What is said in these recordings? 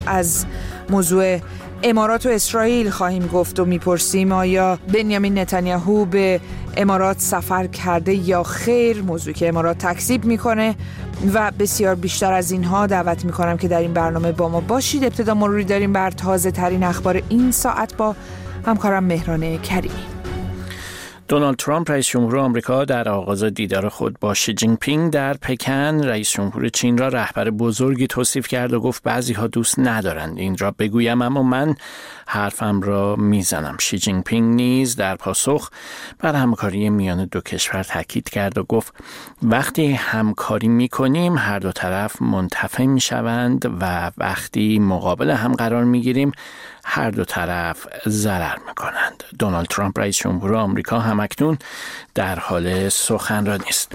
از موضوع امارات و اسرائیل خواهیم گفت و میپرسیم آیا بنیامین نتانیاهو به امارات سفر کرده یا خیر، موضوعی که امارات تکذیب میکنه و بسیار بیشتر از اینها. دعوت میکنم که در این برنامه با ما باشید. ابتدا مروری داریم بر تازه ترین اخبار این ساعت با همکارم مهران کریمی. دونالد ترامپ رئیس جمهور آمریکا در آغاز دیدار خود با شی جین پینگ در پکن رئیس جمهور چین را رهبر بزرگی توصیف کرد و گفت بعضی‌ها دوست ندارند این را بگویم اما من حرفم را میزنم. شی جین پینگ نیز در پاسخ بر همکاری میان دو کشور تاکید کرد و گفت وقتی همکاری میکنیم هر دو طرف منتفع میشوند و وقتی مقابل هم قرار میگیریم هر دو طرف ضرر میکنند. دونالد ترامپ رئیس جمهور آمریکا همکنون در حال سخنرانی است.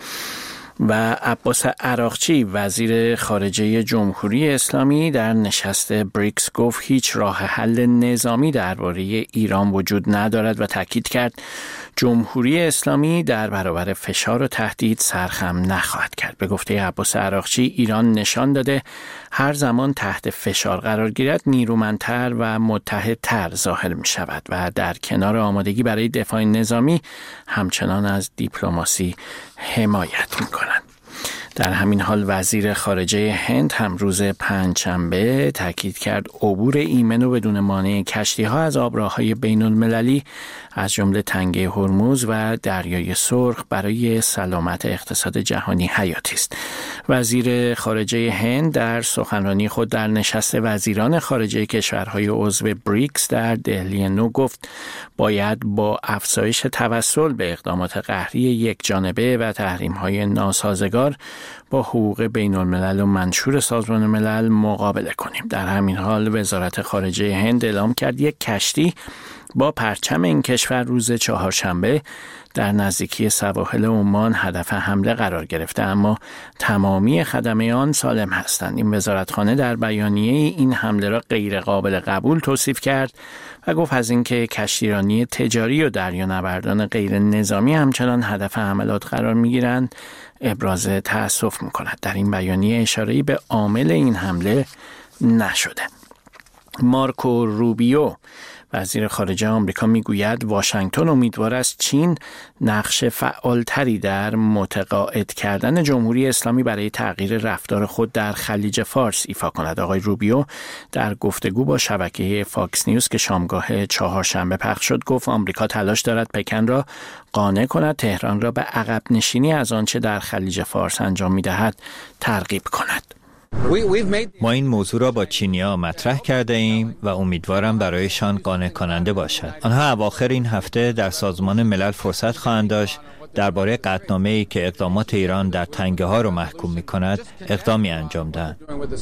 و عباس عراقچی وزیر خارجه جمهوری اسلامی در نشست بریکس گفت هیچ راه حل نظامی درباره ایران وجود ندارد و تاکید کرد جمهوری اسلامی در برابر فشار و تهدید سرخم نخواهد کرد. به گفته عباس عراقچی ایران نشان داده هر زمان تحت فشار قرار گیرد نیرومندتر و متحدتر ظاهر می شود و در کنار آمادگی برای دفاع نظامی همچنان از دیپلماسی حمایت می کنند. در همین حال وزیر خارجه هند هم روز پنجشنبه تاکید کرد عبور ایمن و بدون مانع کشتی‌ها از آبراههای بین‌المللی از جمله تنگه هرمز و دریای سرخ برای سلامت اقتصاد جهانی حیاتی است. وزیر خارجه هند در سخنرانی خود در نشست وزیران خارجه کشورهای عضو بریکس در دهلی نو گفت باید با افزایش توسل به اقدامات قهری یکجانبه و تحریم‌های ناسازگار با حقوق بین الملل و منشور سازمان ملل مقابله کنیم. در همین حال وزارت خارجه هند اعلام کرد یک کشتی با پرچم این کشور روز چهارشنبه در نزدیکی سواحل عمان هدف حمله قرار گرفته اما تمامی خدمه آن سالم هستند. این وزارتخانه در بیانیه این حمله را غیر قابل قبول توصیف کرد و گفت از اینکه کشتیرانی تجاری و دریانوردان غیر نظامی همچنان هدف حملات قرار می‌گیرند ابراز تأسف می‌کند. در این بیانیه اشاره‌ای به عامل این حمله نشده. مارکو روبیو وزیر خارجه آمریکا میگوید واشنگتن امیدوار است چین نقش فعالتری در متقاعد کردن جمهوری اسلامی برای تغییر رفتار خود در خلیج فارس ایفا کند. آقای روبیو در گفتگو با شبکه فاکس نیوز که شامگاه چهارشنبه پخش شد گفت آمریکا تلاش دارد پکن را قانع کند تهران را به عقب نشینی از آنچه در خلیج فارس انجام می‌دهد ترغیب کند. ما این موضوع را با چینی‌ها مطرح کرده ایم و امیدوارم برایشان قانع کننده باشد. آنها اواخر این هفته در سازمان ملل فرصت خواهند داشت درباره قطعنامه‌ای که اقدامات ایران در تنگه‌ها را محکوم می‌کند اقدامی انجام دهند.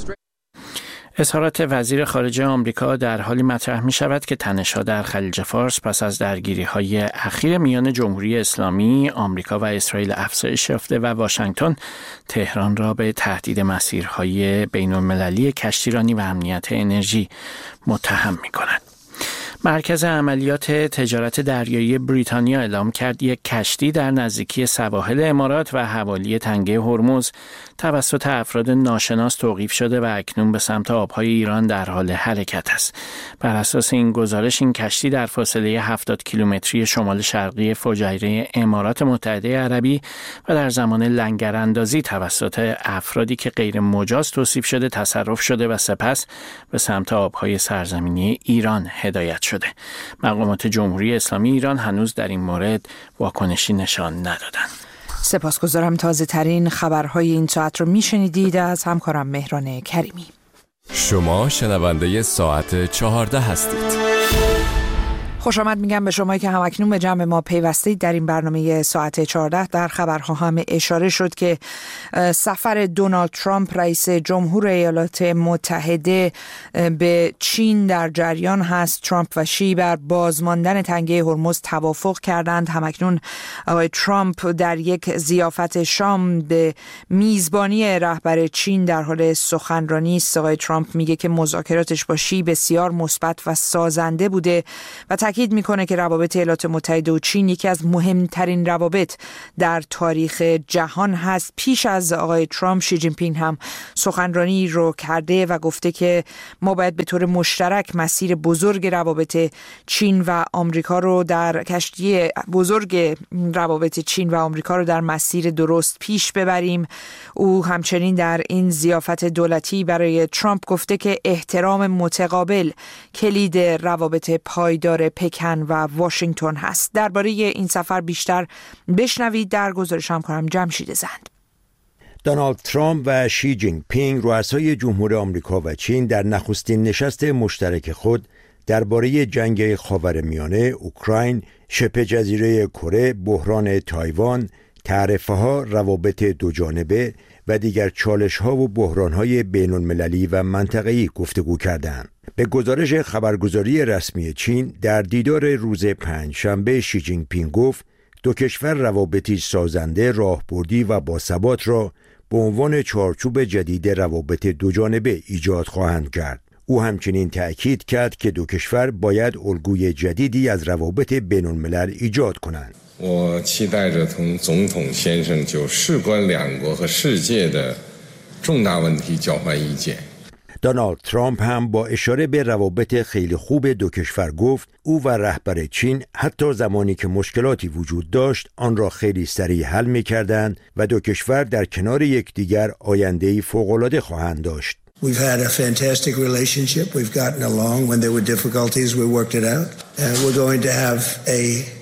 اظهارات وزیر خارجه آمریکا در حالی مطرح می شود که تنش‌ها در خلیج فارس پس از درگیری‌های اخیر میان جمهوری اسلامی، آمریکا و اسرائیل افزایش یافته و واشنگتن تهران را به تهدید مسیرهای بین‌المللی کشتیرانی و امنیت انرژی متهم می کند. مرکز عملیات تجارت دریایی بریتانیا اعلام کرد یک کشتی در نزدیکی سواحل امارات و حوالی تنگه هرمز توسط افراد ناشناس توقیف شده و اکنون به سمت آبهای ایران در حال حرکت است. بر اساس این گزارش این کشتی در فاصله 70 کیلومتری شمال شرقی فجیره امارات متحده عربی و در زمان لنگراندازی توسط افرادی که غیر مجاز توصیف شده تصرف شده و سپس به سمت آبهای سرزمینی ایران هدایت شده. مقامات جمهوری اسلامی ایران هنوز در این مورد واکنشی نشان ندادند. سپاسگزارم. تازه ترین خبرهای این ساعت رو میشنیدید از همکارم مهران کریمی. شما شنونده ساعت 14 هستید. خوش آمد میگم به شما که همکنون به جمع ما پیوستید. در این برنامه ساعت 14 در خبرها هم اشاره شد که سفر دونالد ترامپ رئیس جمهور ایالات متحده به چین در جریان هست. ترامپ و شی بر بازماندن تنگه هرمز توافق کردند. همکنون آقای ترامپ در یک ضیافت شام به میزبانی رهبر چین در حال سخنرانی است. آقای ترامپ میگه که مذاکراتش با شی بسیار مثبت و سازنده بوده و تاکید میکنه که روابط ایالات متحده و چین یکی از مهمترین روابط در تاریخ جهان هست. پیش از آقای ترامپ، شی جین پینگ هم سخنرانی رو کرده و گفته که ما باید به طور مشترک مسیر بزرگ روابط چین و آمریکا رو در کشتی بزرگ روابط چین و آمریکا رو در مسیر درست پیش ببریم. او همچنین در این ضیافت دولتی برای ترامپ گفته که احترام متقابل کلید روابط پایدار پکن و واشنگتن هست. درباره این سفر بیشتر بشنوید در گزارش همکارم جمشید زند. دونالد ترامپ و شی جین پینگ رؤسای جمهور آمریکا و چین در نخستین نشست مشترک خود درباره جنگ خاورمیانه، اوکراین، شبه جزیره کره، بحران تایوان، تعرفه‌ها، روابط دوجانبه و دیگر چالش‌ها و بحران‌های بین‌المللی و منطقه‌ای گفتگو کردند. به گزارش خبرگزاری رسمی چین، در دیدار روز پنجشنبه شی جین پینگ گفت دو کشور روابطی سازنده، راهبردی و باثبات را به عنوان چارچوب جدید روابط دوجانبه ایجاد خواهند کرد. او همچنین تأکید کرد که دو کشور باید الگوی جدیدی از روابط بین‌الملل ایجاد کنند. 我期待着同总统先生就事关两国和世界的重大问题交换意见. دونالد ترامپ هم با اشاره به روابط خیلی خوب دو کشور گفت او و رهبر چین حتی زمانی که مشکلاتی وجود داشت آن را خیلی سریع حل می‌کردند و دو کشور در کنار یکدیگر آینده‌ای فوق‌العاده خواهند داشت. We've had a fantastic relationship. We've gotten along. When there were difficulties, we worked it out. We're going to have a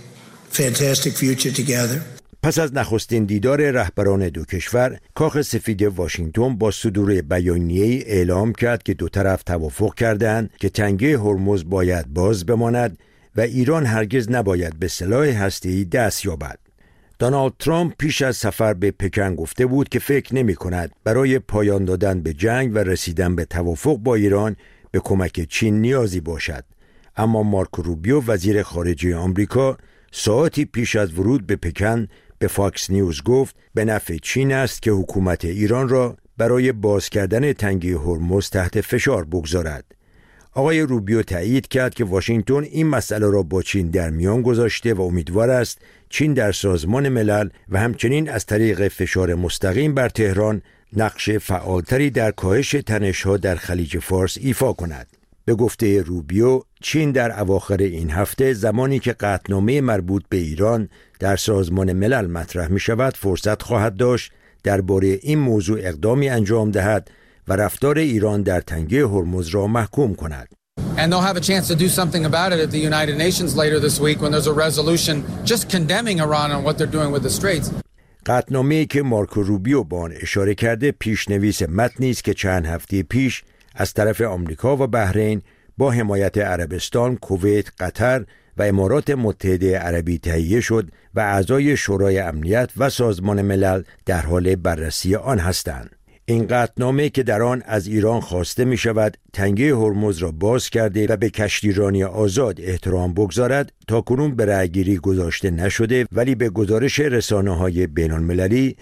fantastic future together. پس از نخستین دیدار رهبران دو کشور، کاخ سفید واشنگتن با صدور بیانیه‌ای اعلام کرد که دو طرف توافق کردند که تنگه هرمز باید باز بماند و ایران هرگز نباید به سلاح هسته‌ای دست یابد. دونالد ترامپ پیش از سفر به پکن گفته بود که فکر نمی‌کند برای پایان دادن به جنگ و رسیدن به توافق با ایران به کمک چین نیازی باشد. اما مارکو روبیو وزیر خارجه آمریکا ساعتی پیش از ورود به پکن به فاکس نیوز گفت به نفع چین است که حکومت ایران را برای باز کردن تنگه هرمز تحت فشار بگذارد. آقای روبیو تایید کرد که واشنگتن این مسئله را با چین در میان گذاشته و امیدوار است چین در سازمان ملل و همچنین از طریق فشار مستقیم بر تهران نقش فعالتری در کاهش تنش‌ها در خلیج فارس ایفا کند. به گفته روبیو، چین در اواخر این هفته زمانی که قطعنامه مربوط به ایران در سازمان ملل مطرح می شود فرصت خواهد داشت درباره این موضوع اقدامی انجام دهد و رفتار ایران در تنگه هرمز را محکوم کند. And they'll have a chance to do something about it at the United Nations later this week when there's a resolution just condemning Iran on what they're doing with the Straits. قطعنامه‌ای که مارکو روبیو با آن اشاره کرده پیشنویس متنی است که چند هفته پیش از طرف آمریکا و بحرین با حمایت عربستان، کویت، قطر و امارات متحده عربی تهیه شد و اعضای شورای امنیت و سازمان ملل در حال بررسی آن هستند. این قطعنامه که در آن از ایران خواسته می شود تنگه هرمز را باز کرده و به کشتیرانی آزاد احترام بگذارد تاکنون به رأیگیری گذاشته نشده، ولی به گزارش رسانه‌های بین‌المللی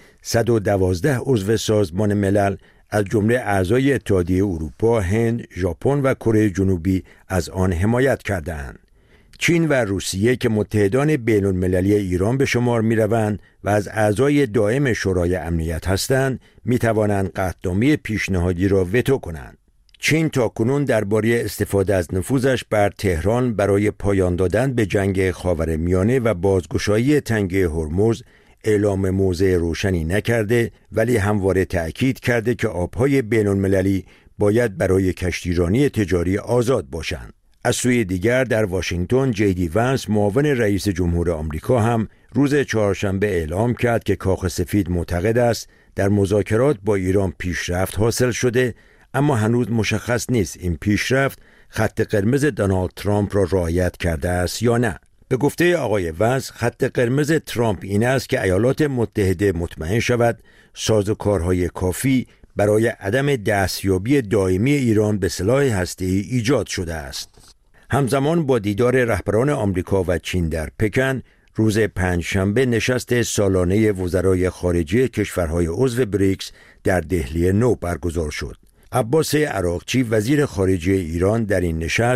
112 عضو سازمان ملل از جمله اعضای اتحادیه اروپا، هند، ژاپن و کره جنوبی از آن حمایت کردند. چین و روسیه که متحدان بین‌المللی ایران به شمار می‌روند و از اعضای دائم شورای امنیت هستند، می‌توانند قطعنامه پیشنهادی را وتو کنند. چین تاکنون درباره استفاده از نفوذش بر تهران برای پایان دادن به جنگ خاورمیانه و بازگشایی تنگه هرمز اعلام موضع روشنی نکرده، ولی همواره تأکید کرده که آبهای بین‌المللی باید برای کشتیرانی تجاری آزاد باشند. از سوی دیگر در واشنگتن جی ونس معاون رئیس جمهور آمریکا هم روز چهارشنبه اعلام کرد که کاخ سفید معتقد است در مذاکرات با ایران پیشرفت حاصل شده، اما هنوز مشخص نیست این پیشرفت خط قرمز دونالد ترامپ را رعایت کرده است یا نه. به گفته آقای ونس خط قرمز ترامپ این است که ایالات متحده مطمئن شود سازوکارهای کافی برای عدم دستیابی دائمی ایران به سلاح هسته‌ای ایجاد شده است. همزمان با دیدار رهبران آمریکا و چین در پکن، روز پنجشنبه نشست سالانه وزرای خارجه کشورهای عضو بریکس در دهلی نو برگزار شد. عباس عراقچی وزیر خارجه ایران در این نشست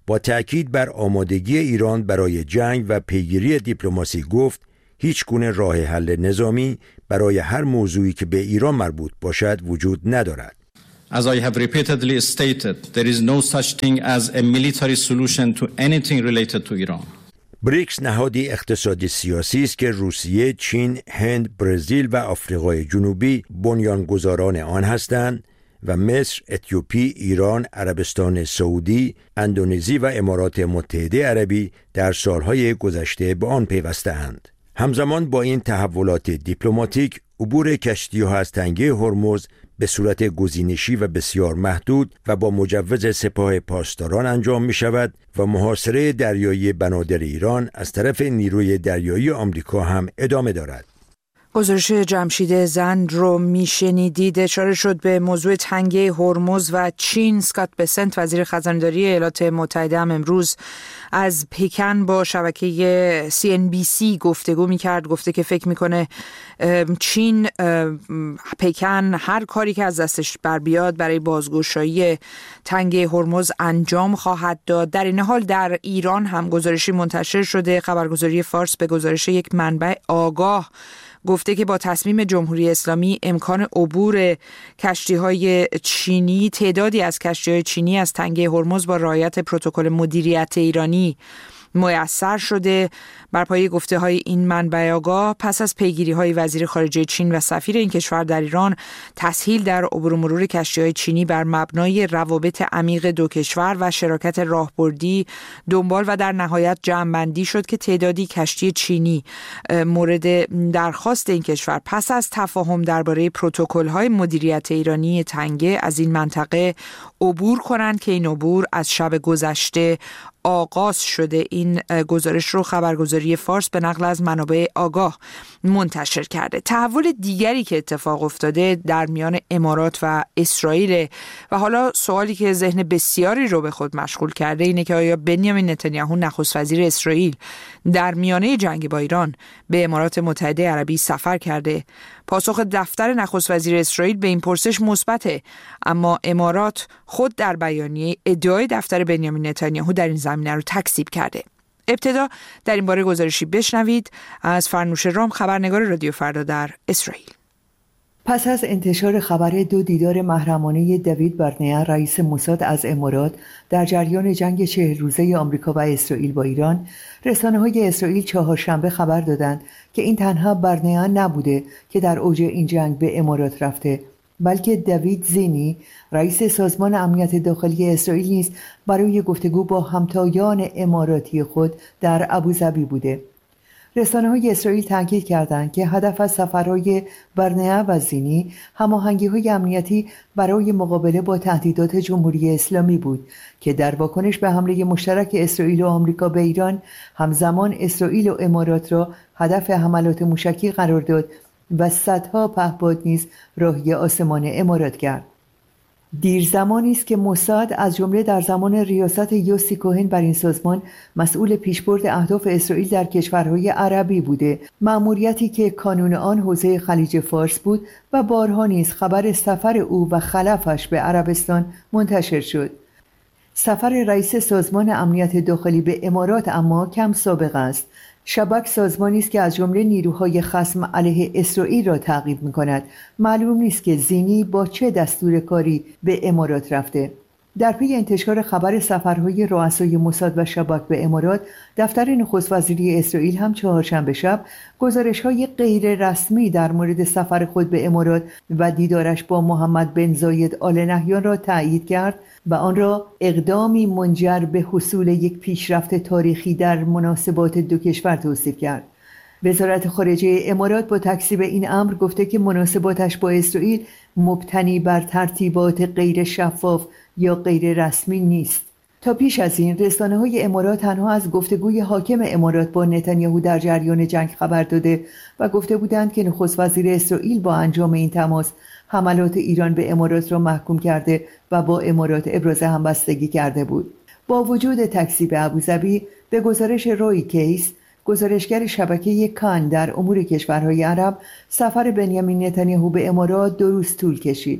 با تأکید بر آمادگی ایران برای جنگ و پیگیری دیپلماسی گفت هیچ گونه راه حل نظامی برای هر موضوعی که به ایران مربوط باشد وجود ندارد. As I have repeatedly stated, there is no such thing as a military solution to anything related to Iran. بریکس نهادی اقتصادی سیاسی است که روسیه، چین، هند، برزیل و آفریقای جنوبی بنیانگذاران آن هستند و مصر، اتیوپی، ایران، عربستان سعودی، اندونزی و امارات متحده عربی در سالهای گذشته به آن پیوسته‌اند. همزمان با این تحولات دیپلماتیک، عبور کشتی‌ها از تنگه هرمز به صورت گزینشی و بسیار محدود و با مجوز سپاه پاسداران انجام می شود و محاصره دریایی بنادر ایران از طرف نیروی دریایی آمریکا هم ادامه دارد. گزارش جمشید زند رو میشنیدید. اشاره شد به موضوع تنگه هرمز و چین. اسکات بسنت وزیر خزانداری ایالات متحده هم امروز از پکن با شبکه CNBC گفتگو میکرد. گفته که فکر میکنه چین پکن هر کاری که از دستش بر بیاد برای بازگشایی تنگه هرمز انجام خواهد داد. در این حال در ایران هم گزارشی منتشر شده. خبرگزاری فارس به گزارش یک منبع آگاه گفته که با تصمیم جمهوری اسلامی امکان عبور کشتی‌های چینی، تعدادی از کشتی‌های چینی از تنگه هرمز با رعایت پروتکل مدیریت ایرانی میسر شده. بر پایه گفته‌های این منبع آگاه پس از پیگیری‌های وزیر خارجه چین و سفیر این کشور در ایران، تسهیل در عبور و مرور کشتی‌های چینی بر مبنای روابط عمیق دو کشور و شراکت راهبردی دنبال و در نهایت جمع‌بندی شد که تعدادی کشتی چینی مورد درخواست این کشور پس از تفاهم درباره پروتکل‌های مدیریت ایرانی تنگه از این منطقه عبور کنند که این عبور از شب گذشته آغاز شده. این گزارش رو خبرگزاری فارس به نقل از منابع آگاه منتشر کرده. تحول دیگری که اتفاق افتاده در میان امارات و اسرائیل و حالا سوالی که ذهن بسیاری رو به خود مشغول کرده اینه که آیا بنیامین نتانیاهو نخست وزیر اسرائیل در میانه جنگ با ایران به امارات متحده عربی سفر کرده؟ پاسخ دفتر نخست وزیر اسرائیل به این پرسش مثبته، اما امارات خود در بیانیه ادعای دفتر بنیامین نتانیاهو در این زمینه رو تکذیب کرده. ابتدا در این باره گزارشی بشنوید از فرنوش رام، خبرنگار رادیو فردا در اسرائیل. پس از انتشار خبر 2 دیدار محرمانه دیوید برنیا رئیس موساد از امارات در جریان جنگ 40 روزه آمریکا و اسرائیل با ایران، رسانه‌های اسرائیل چهارشنبه خبر دادند که این تنها برنیا نبوده که در اوج این جنگ به امارات رفته، بلکه دیوید زینی رئیس سازمان امنیت داخلی اسرائیل نیز برای گفتگو با همتایان اماراتی خود در ابوظبی بوده. رسانه‌های اسرائیل تاکید کردند که هدف از سفرهای برنیا و زینی هماهنگی‌های امنیتی برای مقابله با تهدیدات جمهوری اسلامی بود که در واکنش به حمله مشترک اسرائیل و آمریکا به ایران، همزمان اسرائیل و امارات را هدف حملات موشکی قرار داد و صدها پهپاد نیز راهی آسمان امارات کرد. دیر زمانی است که موساد از جمله در زمان ریاست یوسی کوهن بر این سازمان مسئول پیشبرد اهداف اسرائیل در کشورهای عربی بوده، مأموریتی که کانون آن حوزه خلیج فارس بود و بارها نیز خبر سفر او و خلفش به عربستان منتشر شد. سفر رئیس سازمان امنیت داخلی به امارات اما کم سابقه است. شبک سازمانی است که از جمله نیروهای خصم علیه اسرائیل را تعقیب می‌کند. معلوم نیست که زینی با چه دستور کاری به امارات رفته. در پی انتشار خبر سفرهای رؤسای موساد و شبک به امارات، دفتر نخست وزیری اسرائیل هم چهارشنبه شب گزارش‌های غیر رسمی در مورد سفر خود به امارات و دیدارش با محمد بن زاید آل نهیان را تایید کرد و آن را اقدامی منجر به حصول یک پیشرفت تاریخی در مناسبات دو کشور توصیف کرد. وزارت خارجه امارات با تکذیب این امر گفته که مناسباتش با اسرائیل مبتنی بر ترتیبات غیر شفاف یا غیر رسمی نیست. تا پیش از این رسانه‌های امارات تنها از گفتگوی حاکم امارات با نتانیاهو در جریان جنگ خبر داده و گفته بودند که نخست وزیر اسرائیل با انجام این تماس حملات ایران به امارات را محکوم کرده و با امارات ابراز همبستگی کرده بود. با وجود تکذیب ابوظبی، به گزارش روی کیس، گزارشگر شبکه کان در امور کشورهای عرب، سفر بنیامین نتانیاهو به امارات 2 روز طول کشید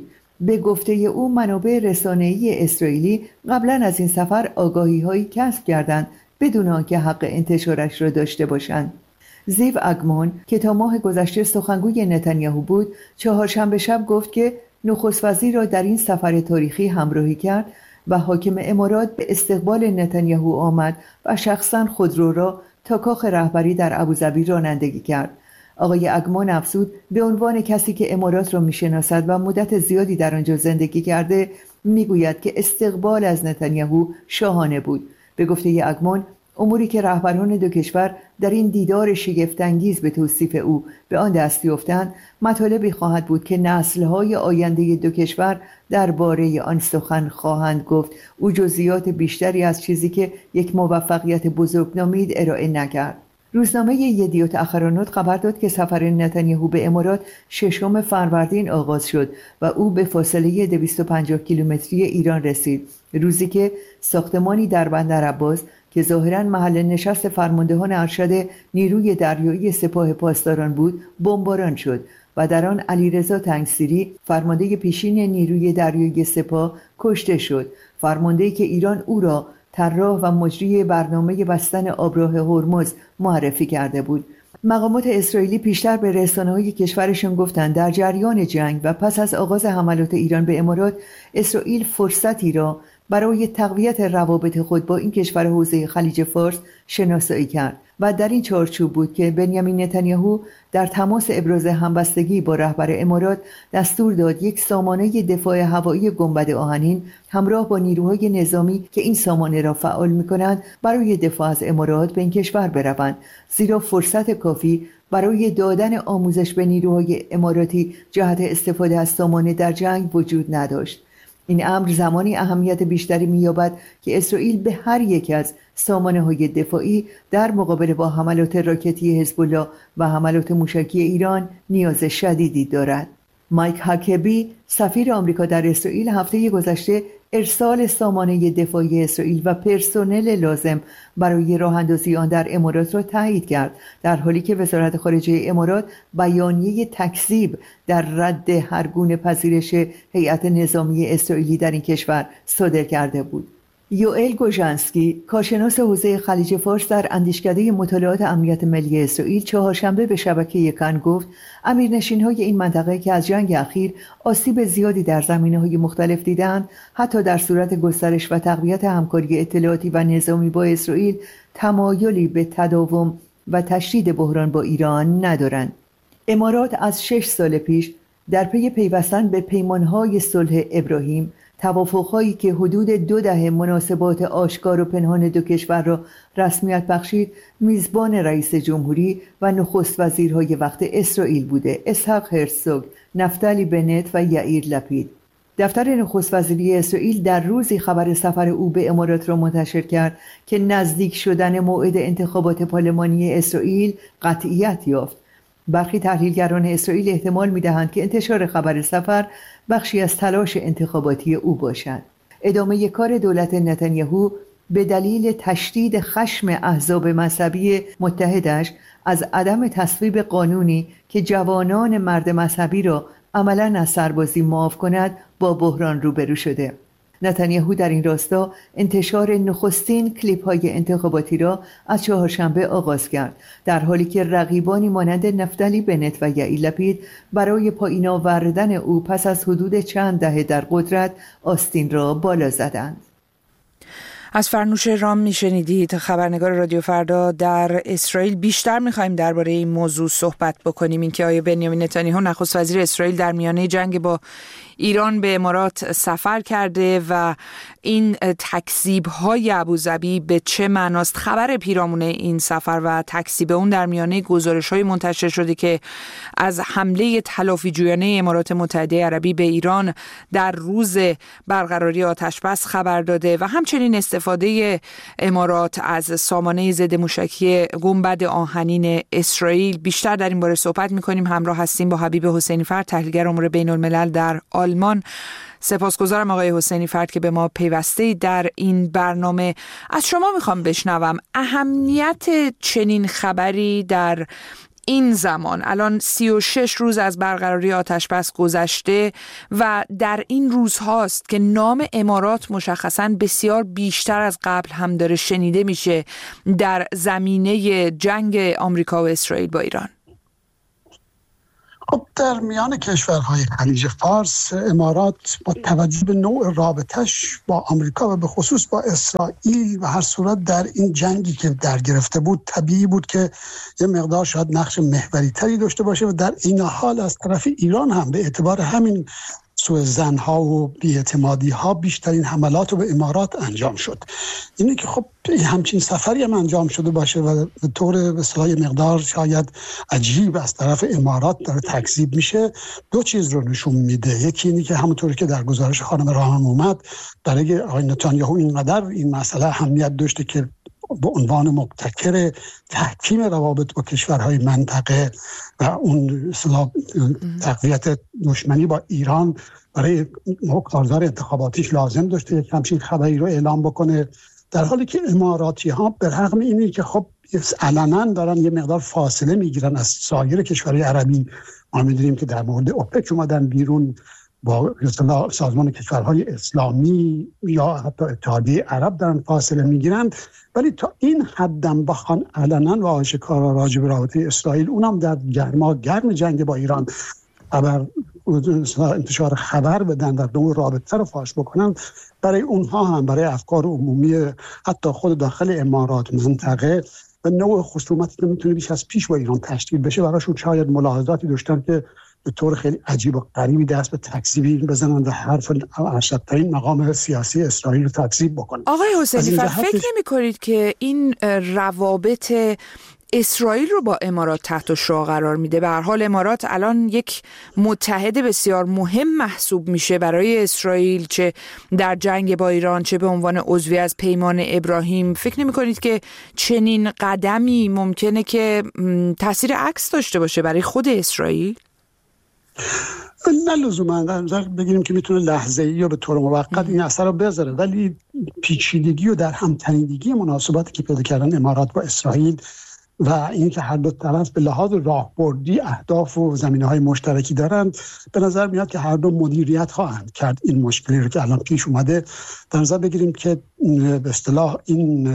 به گفته او منابع رسانه‌ای اسرائیلی قبلا از این سفر آگاهی‌هایی کسب کردند بدون آنکه حق انتشارش را داشته باشند. زیو اگمون که تا ماه گذشته سخنگوی نتانیاهو بود، چهارشنبه شب گفت که نخست وزیر را در این سفر تاریخی همراهی کرد و حاکم امارات به استقبال نتانیاهو آمد و شخصاً خودرو را تا کاخ رهبری در ابوظبی رانندگی کرد. آقای اگمون افزود به عنوان کسی که امارات را میشناسد و مدت زیادی در آنجا زندگی کرده میگوید که استقبال از نتانیاهو شاهانه بود. به گفته اگمون اموری که رهبران دو کشور در این دیدار شگفت‌انگیز به توصیف او به آن دست یافتند مطالبی خواهد بود که نسل‌های آینده دو کشور درباره آن سخن خواهند گفت. او جزئیات بیشتری از چیزی که یک موفقیت بزرگ نامید ارائه نکرد. روزنامه یدیوت اخرانوت خبر داد که سفر نتانیاهو به امارات 6 فروردین آغاز شد و او به فاصله 250 کیلومتری ایران رسید، روزی که ساختمانی در بندر عباس که ظاهراً محل نشست فرماندهان ارشد نیروی دریایی سپاه پاسداران بود بمباران شد و در آن علیرضا تنگسیری فرمانده پیشین نیروی دریایی سپاه کشته شد، فرمانده‌ای که ایران او را طراح و مجری برنامه بستن آبراه هرمز معرفی کرده بود. مقامات اسرائیلی پیشتر به رسانه‌های کشورشان گفتند در جریان جنگ و پس از آغاز حملات ایران به امارات، اسرائیل فرصتی را برای تقویت روابط خود با این کشور حوزه خلیج فارس شناسایی کرد و در این چارچوب بود که بنیامین نتانیاهو در تماس ابراز همبستگی با رهبر امارات دستور داد یک سامانه دفاع هوایی گنبد آهنین همراه با نیروهای نظامی که این سامانه را فعال می‌کنند برای دفاع از امارات به این کشور بروند، زیرا فرصت کافی برای دادن آموزش به نیروهای اماراتی جهت استفاده از سامانه در جنگ وجود نداشت. این امر زمانی اهمیت بیشتری می‌یابد که اسرائیل به هر یک از سامانه‌های دفاعی در مقابله با حملات راکتی حزب الله و حملات موشکی ایران نیاز شدیدی دارد. مایک هاکبی سفیر آمریکا در اسرائیل هفته گذشته ارسال سامانه دفاعی اسرائیل و پرسنل لازم برای راه اندازی آن در امارات را تایید کرد، در حالی که وزارت خارجه امارات بیانیه تکذیب در رد هر گونه پذیرش هیئت نظامی اسرائیلی در این کشور صادر کرده بود. یوئل گوژانسکی کارشناس حوزه خلیج فارس در اندیشکده مطالعات امنیت ملی اسرائیل چهارشنبه به شبکه کن گفت امیرنشین‌های این منطقه که از جنگ اخیر آسیب زیادی در زمینه‌های مختلف دیدند، حتی در صورت گسترش و تقویت همکاری اطلاعاتی و نظامی با اسرائیل تمایلی به تداوم و تشدید بحران با ایران ندارند. امارات از 6 سال پیش در پی پیوستن به پیمانهای صلح ابراهیم، توافق‌هایی که حدود 2 دهه مناسبات آشکار و پنهان دو کشور را رسمیت بخشید، میزبان رئیس جمهوری و نخست وزیرهای وقت اسرائیل بوده: اسحاق هرزوگ، نفتالی بنت و یائیر لپید. دفتر نخست وزیری اسرائیل در روزی خبر سفر او به امارات را منتشر کرد که نزدیک شدن موعد انتخابات پارلمانی اسرائیل قطعیت یافت. برخی تحلیلگران اسرائیل احتمال می‌دهند که انتشار خبر سفر بخشی از تلاش انتخاباتی او باشد. ادامه کار دولت نتانیاهو به دلیل تشدید خشم احزاب مذهبی متحدش از عدم تصویب قانونی که جوانان مرد مذهبی را عملاً از سربازی معاف کند با بحران روبرو شده. نتانیاهو در این راستا انتشار نخستین کلیپ‌های انتخاباتی را از چهارشنبه آغاز کرد، در حالی که رقیبانی مانند نفتالی بنت و یائیر لپید برای پایین آوردن او پس از حدود چند دهه در قدرت آستین را بالا زدند. از فرنوش رام میشنیدید، خبرنگار رادیو فردا در اسرائیل. بیشتر میخوایم درباره این موضوع صحبت بکنیم، اینکه آیا بنیامین نتانیاهو نخست وزیر اسرائیل در میانه جنگ با ایران به امارات سفر کرده و این تکذیب‌های ابوظبی به چه معناست؟ خبر پیرامون این سفر و تکذیب اون در میانه گزارش‌های منتشر شده که از حمله تلافی‌جویانه امارات متحده عربی به ایران در روز برقراری آتش‌بس خبر داده و همچنین استفاده امارات از سامانه ضد موشکی گنبد آهنین اسرائیل. بیشتر در این باره صحبت می‌کنیم. همراه هستیم با حبیب حسینی فرد، تحلیلگر امور بین‌الملل در آلمان. سپاسگزارم آقای حسینی فرد که به ما پیوسته در این برنامه. از شما میخوام بشنوم اهمیت چنین خبری در این زمان الان 36 روز از برقراری آتش بس گذشته و در این روزهاست که نام امارات مشخصاً بسیار بیشتر از قبل هم داره شنیده میشه در زمینه جنگ آمریکا و اسرائیل با ایران. خب در میان کشورهای خلیج فارس امارات با توجه به نوع رابطش با آمریکا و به خصوص با اسرائیل و هر صورت در این جنگی که در گرفته بود طبیعی بود که یه مقدار شاید نقش محوری تری داشته باشه و در این حال از طرف ایران هم به اعتبار همین سوء ظن‌ها و بی‌اعتمادی‌ها بیشترین حملات رو به امارات انجام شد. اینه که خب همچین سفری هم انجام شده باشه و به طور به اصطلاح مقدار شاید عجیب از طرف امارات داره تکذیب میشه، دو چیز رو نشون میده. یکی اینه که همونطوری که در گزارش خانم راهم اومد، برای آقای نتانیاهو اینقدر این مسئله اهمیت داشته که به عنوان مبتکر تحکیم روابط با کشورهای منطقه و اون اصطلاح تقویت دشمنی با ایران برای کارزار انتخاباتیش لازم داشته یک همچین خبری رو اعلام بکنه، در حالی که اماراتی ها به رغم اینی که خب علنا دارن یه مقدار فاصله میگیرن از سایر کشورهای عربی. ما میدونیم که در مورد اوپک اومدن بیرون، با سازمان کشورهای اسلامی یا حتی اتحادیه عرب دارن فاصله میگیرند، ولی تا این حدم بخوان علنا و آشکارا راجع به رابطه اسرائیل، اونم در گرم جنگ با ایران انتشار خبر بدن، در نوع رابطه رو فاش بکنن، برای اونها هم برای افکار عمومی حتی خود داخل امارات منطقه و نوع خصومتی که میتونه بیش از پیش با ایران تشکیل بشه، براشون شاید ملاحظاتی داشتن که به طور خیلی عجیب و غریبی دست به تکذیب بزنن و حرف ارشدترین مقام سیاسی اسرائیل رو تکذیب بکنن. آقای حسینی فکر نمی‌کنید که این روابط اسرائیل رو با امارات تحت شعاع قرار میده؟ به هر حال امارات الان یک متحد بسیار مهم محسوب میشه برای اسرائیل، چه در جنگ با ایران چه به عنوان عضوی از پیمان ابراهیم. فکر نمی‌کنید که چنین قدمی ممکنه که تاثیر عکس داشته باشه برای خود اسرائیل؟ نه لزوما در نظر بگیریم که میتونه لحظه‌ای یا به طور موقت این اثر رو بذاره، ولی پیچیدگی و در همتنیدگی مناسباتی که پیدا کردن امارات با اسرائیل و اینکه هر دو طرف به لحاظ راهبردی اهداف و زمینه‌های مشترکی دارند، به نظر میاد که هر دو مدیریت خواهند کرد این مشکلی رو که الان پیش اومده. در نظر بگیریم که به اصطلاح این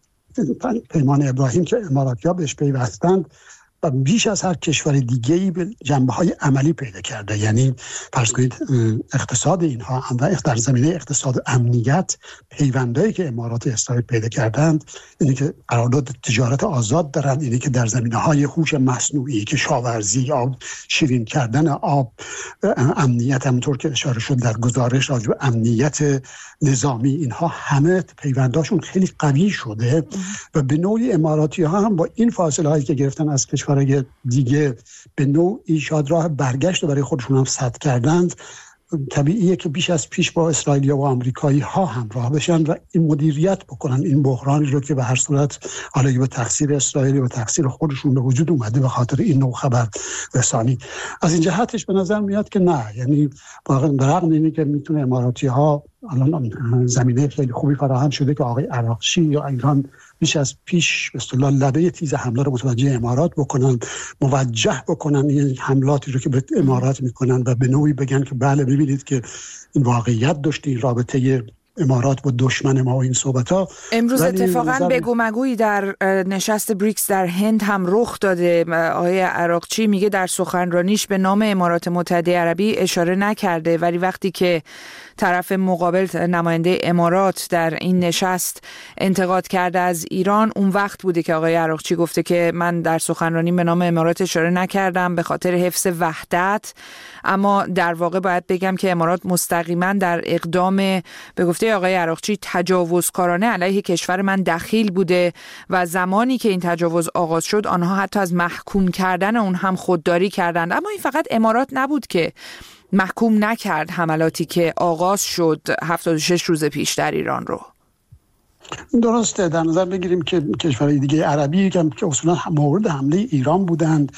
پیمان ابراهیم که اماراتی‌ها بهش پیوستند و بیش از هر کشور دیگه‌ای به جنبه‌های عملی پیدا کرده. یعنی فرض کنید اقتصاد اینها و در زمینه اقتصاد و امنیت پیوندایی که امارات اسرائیل پیدا کردند، اینی که قرارداد تجارت آزاد دارند، اینی که در زمینه‌های هوش مصنوعی، کشاورزی، آب شیرین کردن آب، امنیت، همونطور که اشاره شد در گزارش راجع به امنیت نظامی، اینها همه پیونداشون خیلی قوی شده و به نوعی اماراتی‌ها هم با این فاصله‌هایی که گرفتن از کشورهای دیگه به نوعی شاید راه برگشت برای خودشون هم سد کردند. طبیعیه که بیش از پیش با اسرائیلیا و آمریکایی ها همراه بشن و این مدیریت بکنن این بحرانی رو که به هر صورت حالا به تقصیر اسرائیل و تقصیر خودشون به وجود اومده به خاطر این نوع خبر رسانی. از این جهتش به نظر میاد که نه، یعنی برغم اینه که میتونه اماراتی ها الان زمینه خیلی خوبی فراهم شده که آقای عراقچی یا ایران بیش از پیش به اصطلاح لبه تیز حمله رو متوجه امارات بکنن، موجه بکنن این حملاتی رو که به امارات میکنن و به نوعی بگن که بله ببینید که این واقعیت داشته، این رابطه امارات با دشمن ما و این صحبت‌ها. امروز اتفاقاً بگو مگویی در نشست بریکس در هند هم رخ داده. آقای عراقچی میگه در سخنرانیش به نام امارات متحده عربی اشاره نکرده، ولی وقتی که طرف مقابل نماینده امارات در این نشست انتقاد کرده از ایران، اون وقت بوده که آقای عراقچی گفته که من در سخنرانی به نام امارات اشاره نکردم به خاطر حفظ وحدت. اما در واقع باید بگم که امارات مستقیما در اقدام به گفته آقای عراقچی تجاوزکارانه علیه کشور من دخیل بوده و زمانی که این تجاوز آغاز شد آنها حتی از محکوم کردن اون هم خودداری کردند. اما این فقط امارات نبود که محکوم نکرد حملاتی که آغاز شد 76 روز پیش در ایران رو. درسته، در نظر بگیریم که کشورهای دیگه عربی که اصولا مورد حمله ایران بودند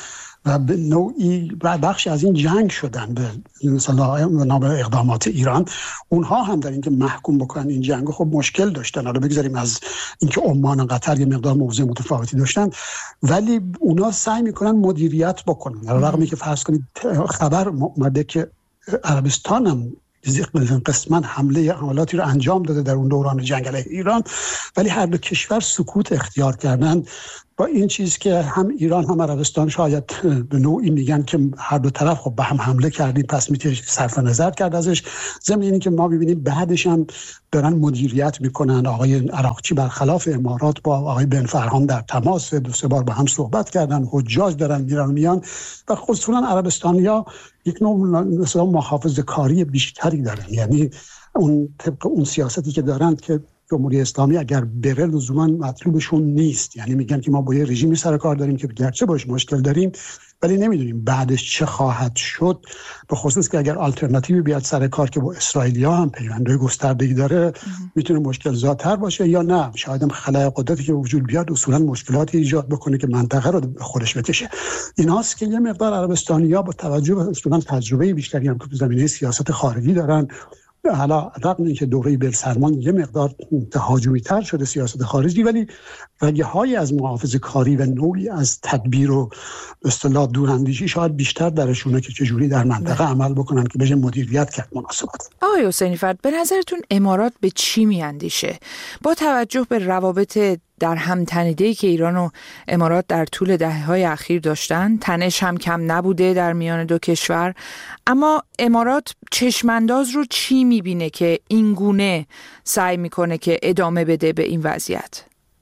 و به نوعی بخش از این جنگ شدن به مثلا نام اقدامات ایران. اونها هم در اینکه محکوم بکنن این جنگ خب مشکل داشتن. حالا بگذاریم از اینکه عمان و قطر یه مقدار موضع متفاوتی داشتن، ولی اونا سعی میکنن مدیریت بکنن. در رغمی که فرض کنید خبر اومده که عربستان هم قسماً حملاتی رو انجام داده در اون دوران جنگ علیه ایران، ولی هر دو کشور سکوت اختیار کردن با این چیز که هم ایران هم عربستان شاید به نوعی میگن که هر دو طرف خب به هم حمله کردیم پس میشه صرف نظر کرد ازش. ضمن اینی که ما ببینیم بعدش هم دارن مدیریت میکنن. آقای عراقچی برخلاف امارات با آقای بن فرهان در تماس، 2-3 بار با هم صحبت کردن، حجاج دارن میان و خصوصا عربستانیا یک نوع مثلا محافظه‌کاری بیشتری دارن. یعنی اون طبق اون سیاستی که دارن که جمهوری اسلامی اگر بره لزوما مطلوبشون نیست. یعنی میگن که ما با یه رژیمی سر کار داریم که گرچه باش مشکل داریم ولی نمیدونیم بعدش چه خواهد شد، به خصوص که اگر آلترناتیوی بیاد سر کار که با اسرائیلیا هم پیوندهای گستردگی داره میتونه مشکل زاتر باشه، یا نه شاید هم خلای قدرتی که وجود بیاد اصولا مشکلاتی ایجاد بکنه که منطقه رو به خودش بکشه. ایناست که یه مقدار عربستانی‌ها با توجه به اصولا تجربه بیشتری هم که تو زمینه سیاست خارجی دارن، حالا رغم اینکه دوره بلسرمان یه مقدار تهاجمی تر شده سیاست خارجی، ولی رگه‌هایی از محافظه‌کاری و نوعی از تدبیر و به اصطلاح دوراندیشی شاید بیشتر درشونه که چجوری در منطقه عمل بکنن که بشه مدیریت کرد مناسبات. آقای حسینی فرد، به نظرتون امارات به چی میاندیشه با توجه به روابط در هم تنیده‌ای که ایران و امارات در طول دهه‌های اخیر داشتن؟ تنش هم کم نبوده در میان دو کشور، اما امارات چشمانداز رو چی میبینه که این گونه سعی میکنه که ادامه بده به این وضعیت؟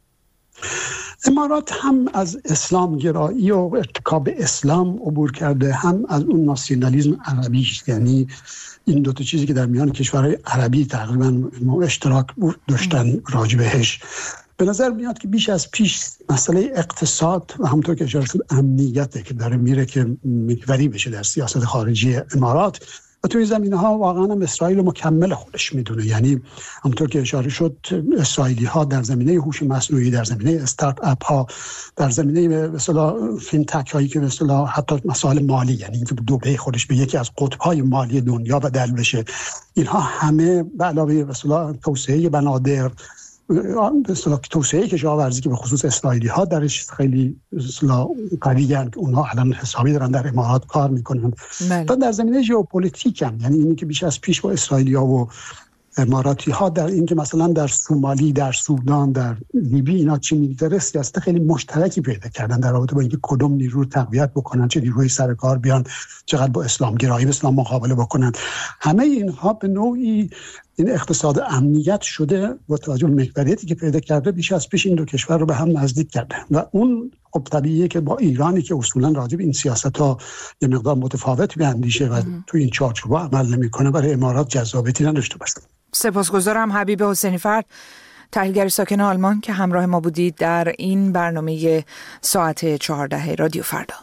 امارات هم از اسلام گرایی و ارتکاب اسلام عبور کرده، هم از اون ناسیونالیسم عربی. یعنی این دو تا چیزی که در میان کشورهای عربی تقریبا اشتراک داشتن راجع بهش. به نظر میاد که بیش از پیش مسئله اقتصاد و همونطور که اشاره شد امنیته که داره میره که محوری بشه در سیاست خارجی امارات، و توی زمینه‌ها واقعا هم اسرائیل مکمل خودش میدونه. یعنی همونطور که اشاره شد اسرائیلی‌ها در زمینه هوش مصنوعی، در زمینه استارت اپ ها، در زمینه به اصطلاح فینتک هایی که به اصطلاح حتی مسائل مالی، یعنی اینکه دو خودش به یکی از قطب‌های مالی دنیا بدل بشه، اینها همه به علاوه به اصطلاح توسعه بنادر، به اصطلاح توسعه کشاورزی که به خصوص اسرائیلی ها درش خیلی اصطلاح قوی‌اند که اونها الان حسابی دارن در امارات کار میکنن. و در زمینه ژئوپلیتیک هم، یعنی اینی که بیش از پیش با اسرائیلیا و اماراتی ها در این که مثلا در سومالی، در سودان، در لیبی اینا چی می‌گذره، سیاست خیلی مشترکی پیدا کردن در رابطه با اینکه کدوم نیرو رو تقویت بکنن، چه نیروی سر کار بیان، چقدر با اسلام گرایی اسلام مقابله بکنن. همه اینها به نوعی این اقتصاد امنیت شده با توجه به محوریتی که پیدا کرده بیش از پیش این دو کشور رو به هم نزدیک کرده. و اون خب طبیعیه که با ایرانی که اصولا راجع به این سیاست‌ها یه مقدار متفاوت بیاندیشه و تو این چارچوب عمل نمی‌کنه، برای امارات جذابیتی نداشته باشه. سپاسگزارم حبیب حسینی فرد، تحلیلگر ساکن آلمان که همراه ما بودید در این برنامه ساعت 14 رادیو فردا.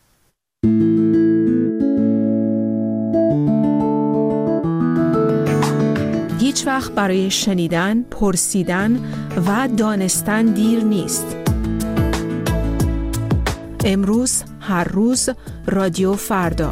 هیچ وقت برای شنیدن، پرسیدن و دانستن دیر نیست. امروز، هر روز، رادیو فردا.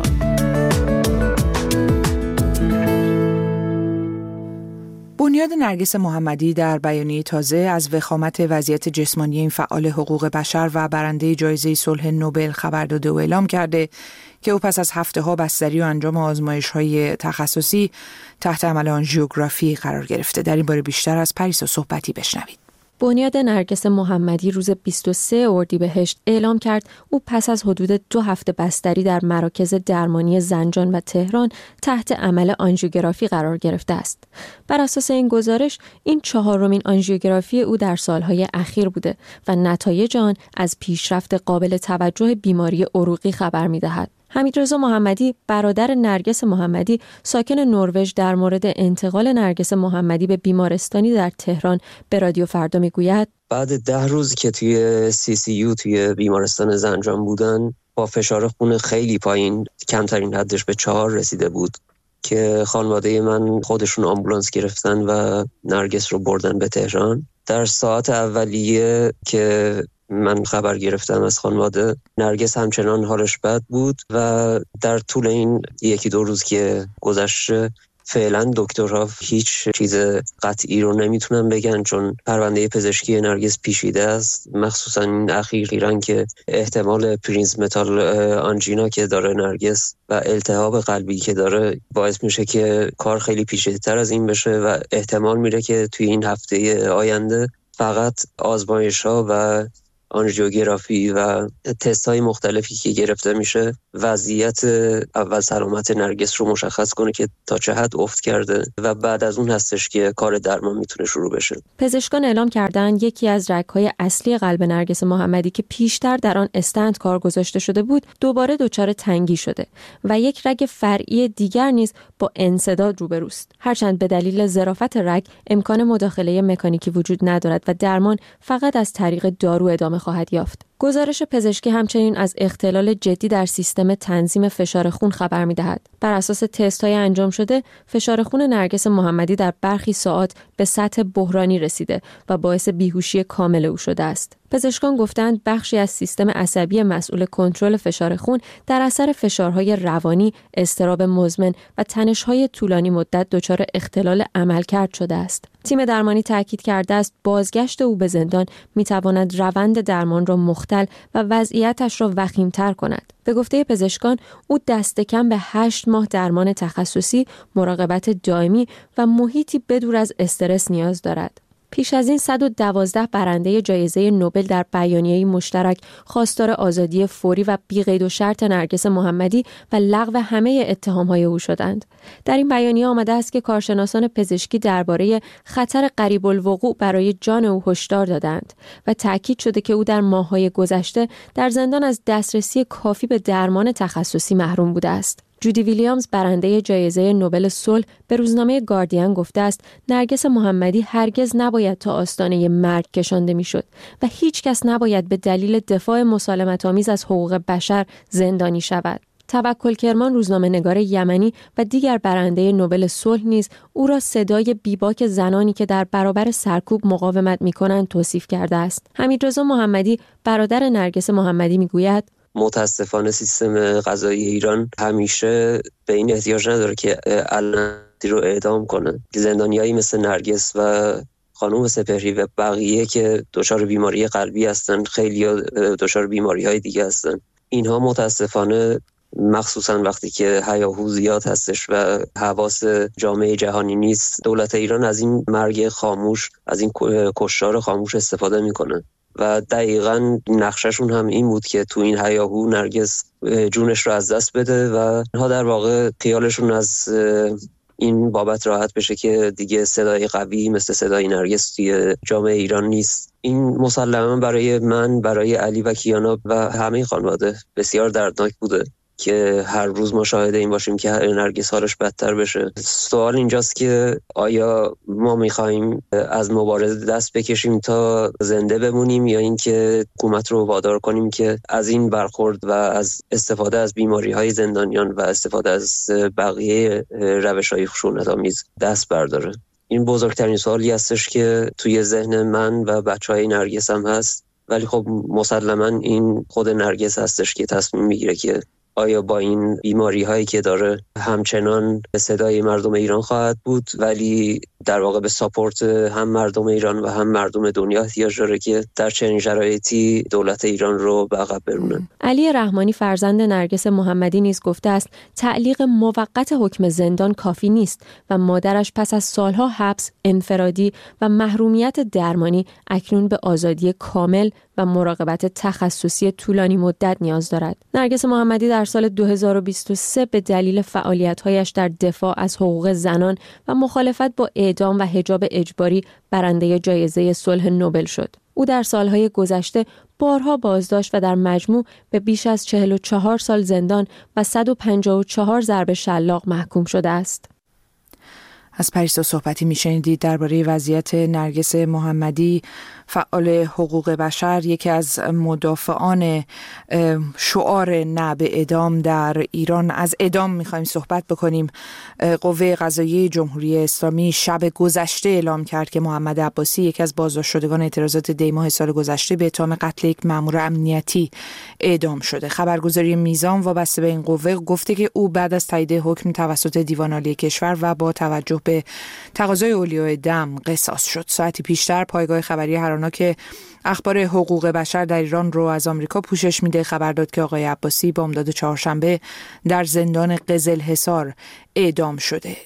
بنیاد نرگس محمدی در بیانیه تازه از وخامت وضعیت جسمانی این فعال حقوق بشر و برنده جایزه صلح نوبل خبر داده و اعلام کرده که او پس از هفته‌ها بستری و انجام آزمایش‌های تخصصی تحت عمل آنژیوگرافی قرار گرفته. در این باره بیشتر از پریسا صحبتی بشنوید. بنیاد نرگس محمدی روز 23 اردیبهشت اعلام کرد او پس از حدود 2 هفته بستری در مراکز درمانی زنجان و تهران تحت عمل آنژیوگرافی قرار گرفته است. بر اساس این گزارش این 4مین آنژیوگرافی او در سالهای اخیر بوده و نتایج آن از پیشرفت قابل توجه بیماری عروقی خبر می‌دهد. حمیدرضا محمدی برادر نرگس محمدی ساکن نروژ در مورد انتقال نرگس محمدی به بیمارستانی در تهران به رادیو فردا میگوید بعد 10 روز که توی CCU توی بیمارستان زنجان بودن با فشار خون خیلی پایین، کمترین حدش به 4 رسیده بود، که خانواده من خودشون آمبولانس گرفتن و نرگس رو بردن به تهران. در ساعت اولیه که من خبر گرفتم از خانواده، نرگس همچنان حالش بد بود و در طول این 1-2 روز که گذشته فعلا دکترها هیچ چیز قطعی رو نمیتونن بگن، چون پرونده پزشکی نرگس پیچیده است، مخصوصا این اخیراً که احتمال پرینس متال آنژینا که داره نرگس و التهاب قلبی که داره باعث میشه که کار خیلی پیچیده‌تر از این بشه و احتمال میره که توی این هفته آینده فقط آزمایش‌ها و آنژیوگرافی و تست‌های مختلفی که گرفته میشه وضعیت اول سلامت نرگس رو مشخص کنه که تا چه حد افت کرده و بعد از اون هستش که کار درمان میتونه شروع بشه. پزشکان اعلام کردن یکی از رگ‌های اصلی قلب نرگس محمدی که پیشتر در آن استنت کار گذاشته شده بود دوباره دچار تنگی شده و یک رگ فرعی دیگر نیز با انسداد روبروست. هرچند به دلیل ظرافت رگ امکان مداخله مکانیکی وجود ندارد و درمان فقط از طریق دارو ادامه خواهد یافت. گزارش پزشکی همچنین از اختلال جدی در سیستم تنظیم فشار خون خبر می‌دهد. بر اساس تست‌های انجام شده، فشار خون نرگس محمدی در برخی ساعات به سطح بحرانی رسیده و باعث بیهوشی کامل او شده است. پزشکان گفتند بخشی از سیستم عصبی مسئول کنترل فشار خون در اثر فشارهای روانی، اضطراب مزمن و تنش‌های طولانی مدت دچار اختلال عملکرد شده است. تیم درمانی تاکید کرده است بازگشت او به زندان می‌تواند روند درمان را مختل و وضعیتش را وخیم‌تر کند. به گفته پزشکان او دست کم به 8 ماه درمان تخصصی، مراقبت دائمی و محیطی بدور از استرس نیاز دارد. پیش از این 112 برنده جایزه نوبل در بیانیه‌ای مشترک خواستار آزادی فوری و بی‌قید و شرط نرگس محمدی و لغو همه اتهام‌های او شدند. در این بیانیه آمده است که کارشناسان پزشکی درباره خطر قریب الوقوع برای جان او هشدار دادند و تأکید شده که او در ماه‌های گذشته در زندان از دسترسی کافی به درمان تخصصی محروم بوده است. جودی ویلیامز برنده جایزه نوبل صلح به روزنامه گاردین گفته است نرگس محمدی هرگز نباید تا آستانه مرگ کشانده میشد و هیچ کس نباید به دلیل دفاع مسالمت‌آمیز از حقوق بشر زندانی شود. توکل کرمان روزنامه‌نگار یمنی و دیگر برنده نوبل صلح نیز او را صدای بیباک زنانی که در برابر سرکوب مقاومت می‌کنند توصیف کرده است. حمیدرضا محمدی برادر نرگس محمدی می‌گوید متاسفانه سیستم قضایی ایران همیشه به این احتیاج نداره که علنی رو اعدام کنه. زندانیایی مثل نرگس و خانم سپهری و بقیه که دچار بیماری قلبی هستن، خیلی دچار بیماری‌های دیگه هستن، اینها متاسفانه مخصوصا وقتی که هیاهو زیاد هستش و حواس جامعه جهانی نیست، دولت ایران از این مرگ خاموش، از این کشتار خاموش استفاده میکنه و دقیقاً نقششون هم این بود که تو این هیاهو نرگس جونش رو از دست بده و اینها در واقع خیالشون از این بابت راحت بشه که دیگه صدای قوی مثل صدای نرگس توی جامعه ایران نیست. این مسلماً برای من، برای علی و کیانا و همه خانواده بسیار دردناک بوده که هر روز ما شاهد این باشیم که نرگس حالش بدتر بشه. سوال اینجاست که آیا ما می‌خوایم از مبارزه دست بکشیم تا زنده بمونیم یا اینکه حکومت رو وادار کنیم که از این برخورد و از استفاده از بیماری‌های زندانیان و استفاده از بقیه روش‌های خشونت‌آمیز دست برداره؟ این بزرگترین سوالی هستش که توی ذهن من و بچه‌های نرگس هم هست، ولی خب مسلماً این خود نرگس هستش که تصمیم میگیره که آیا با این بیماری هایی که داره همچنان صدای مردم ایران خواهد بود، ولی در واقع به ساپورت هم مردم ایران و هم مردم دنیا احتیاج داره که در چنین شرایطی دولت ایران رو به عقب برونه. علی رحمانی فرزند نرگس محمدی نیز گفته است تعلیق موقت حکم زندان کافی نیست و مادرش پس از سالها حبس، انفرادی و محرومیت درمانی اکنون به آزادی کامل و مراقبت تخصصی طولانی مدت نیاز دارد. نرگس محمدی در سال 2023 به دلیل فعالیت‌هایش در دفاع از حقوق زنان و مخالفت با اعدام و حجاب اجباری برنده جایزه صلح نوبل شد. او در سالهای گذشته بارها بازداشت و در مجموع به بیش از 44 سال زندان و 154 ضرب شلاق محکوم شده است. از پریسا صحبتی میشنیدید درباره وضعیت نرگس محمدی، فعال حقوق بشر، یکی از مدافعان شعار نه به اعدام در ایران. از اعدام میخوایم صحبت بکنیم. قوه قضاییه جمهوری اسلامی شب گذشته اعلام کرد که محمد عباسی، یکی از بازداشت شدگان اعتراضات دی ماه سال گذشته، به اتهام قتل یک مأمور امنیتی اعدام شده. خبرگزاری میزان وابسته به این قوه گفته که او بعد از تایید حکم توسط دیوان عالی کشور و با توجه به تقاضای اولیای دم قصاص شد. ساعتی پیشتر پایگاه خبری هراناک اخبار حقوق بشر در ایران رو از آمریکا پوشش میده خبر داد که آقای عباسی بامداد چهارشنبه در زندان قزلحصار اعدام شده.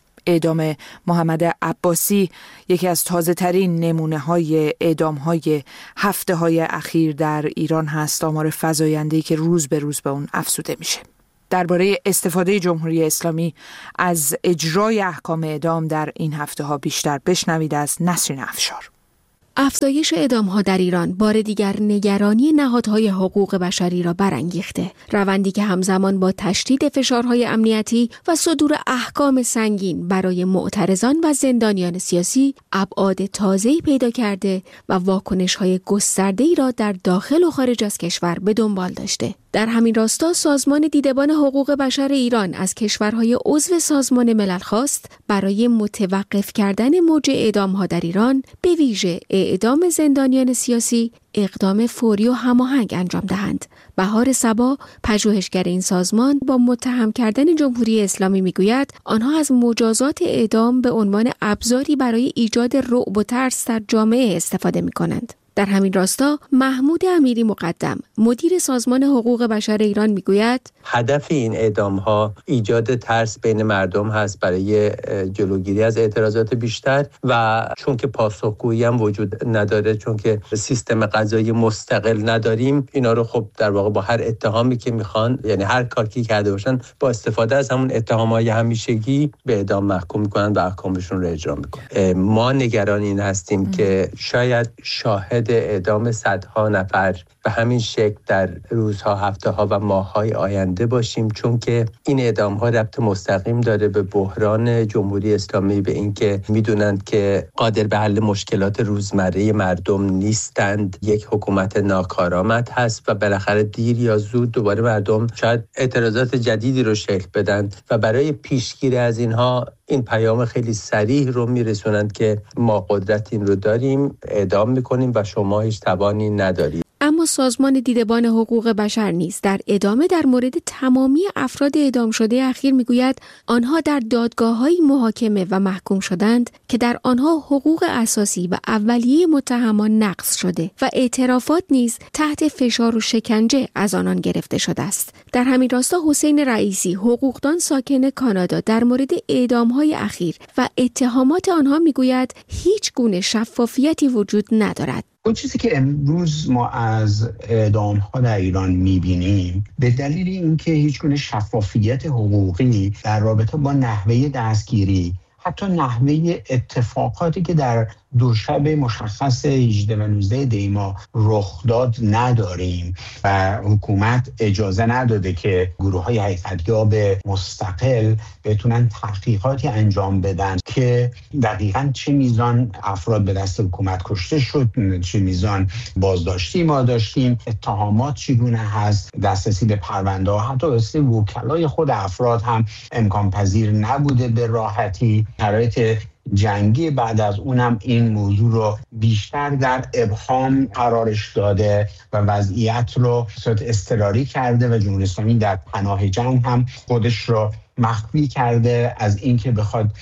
اعدام محمد عباسی یکی از تازه ترین نمونه های اعدام های هفته های اخیر در ایران هست، آمار فزاینده‌ای که روز به روز به اون افزوده میشه. درباره استفاده جمهوری اسلامی از اجرای احکام اعدام در این هفته ها بیشتر بشنوید از نسرین افشار. افزایش اعدام‌ها در ایران بار دیگر نگرانی نهادهای حقوق بشری را برانگیخته. روندی که همزمان با تشدید فشارهای امنیتی و صدور احکام سنگین برای معترضان و زندانیان سیاسی ابعاد تازه‌ای پیدا کرده و واکنش‌های گسترده‌ای را در داخل و خارج از کشور به دنبال داشته. در همین راستا سازمان دیدبان حقوق بشر ایران از کشورهای عضو سازمان ملل خواست برای متوقف کردن موج اعدام‌ها در ایران، به ویژه اعدام زندانیان سیاسی، اقدام فوری و هماهنگ انجام دهند. بهار صبا، پژوهشگر این سازمان، با متهم کردن جمهوری اسلامی میگوید آنها از مجازات اعدام به عنوان ابزاری برای ایجاد رعب و ترس در جامعه استفاده می‌کنند. در همین راستا محمود امیری مقدم، مدیر سازمان حقوق بشر ایران، میگوید هدف این اعدام‌ها ایجاد ترس بین مردم هست برای جلوگیری از اعتراضات بیشتر و چون که پاسخگویی هم وجود نداره، چون که سیستم قضایی مستقل نداریم، اینا رو خب در واقع با هر اتهامی که میخوان، یعنی هر کاری کرده باشن، با استفاده از همون اتهام‌های همیشگی به اعدام محکوم میکنن و احکامشون رو اجرا میکنن. ما نگران این هستیم که شاید شاهد اعدام صدها نفر به همین شکل در روزها، هفته‌ها و ماه‌های آینده باشیم، چون که این اعدام‌ها ربط مستقیم داره به بحران جمهوری اسلامی، به اینکه میدونند که قادر به حل مشکلات روزمره مردم نیستند، یک حکومت ناکارآمد هست و بالاخره دیر یا زود دوباره مردم شاید اعتراضات جدیدی رو شکل بدن و برای پیشگیری از اینها این پیام خیلی صریح رو میرسونند که ما قدرت این رو داریم، اعدام میکنیم و شما هیچ توانی ندارید. اما سازمان دیدبان حقوق بشر نیز در ادامه در مورد تمامی افراد اعدام شده اخیر میگوید آنها در دادگاه‌های محاکمه و محکوم شدند که در آنها حقوق اساسی و اولیه متهمان نقض شده و اعترافات نیز تحت فشار و شکنجه از آنان گرفته شده است. در همین راستا حسین رئیسی، حقوقدان ساکن کانادا، در مورد اعدام‌های اخیر و اتهامات آنها میگوید هیچ گونه شفافیتی وجود ندارد. اون چیزی که امروز ما از اعدام‌ها در ایران می‌بینیم به دلیل اینکه هیچ گونه شفافیت حقوقی در رابطه با نحوه دستگیری، حتی نحوه اتفاقاتی که در دو شب مشخص 18 و 19 دی ماه رخ داد نداریم و حکومت اجازه نداده که گروه‌های حقیقت‌یاب مستقل بتونن تحقیقاتی انجام بدن که دقیقاً چه میزان افراد به دست حکومت کشته شد، چه میزان بازداشتی ما داشتیم، اتهامات چگونه هست، دسترسی به پرونده ها، حتی دسترسی وکلای خود افراد هم امکان پذیر نبوده به راحتی. شرایط جنگی بعد از اونم این موضوع رو بیشتر در ابهام قرارش داده و وضعیت رو صورت اضطراری کرده و جمهوری اسلامی در پناه جنگ هم خودش رو مخفی کرده از اینکه بخواد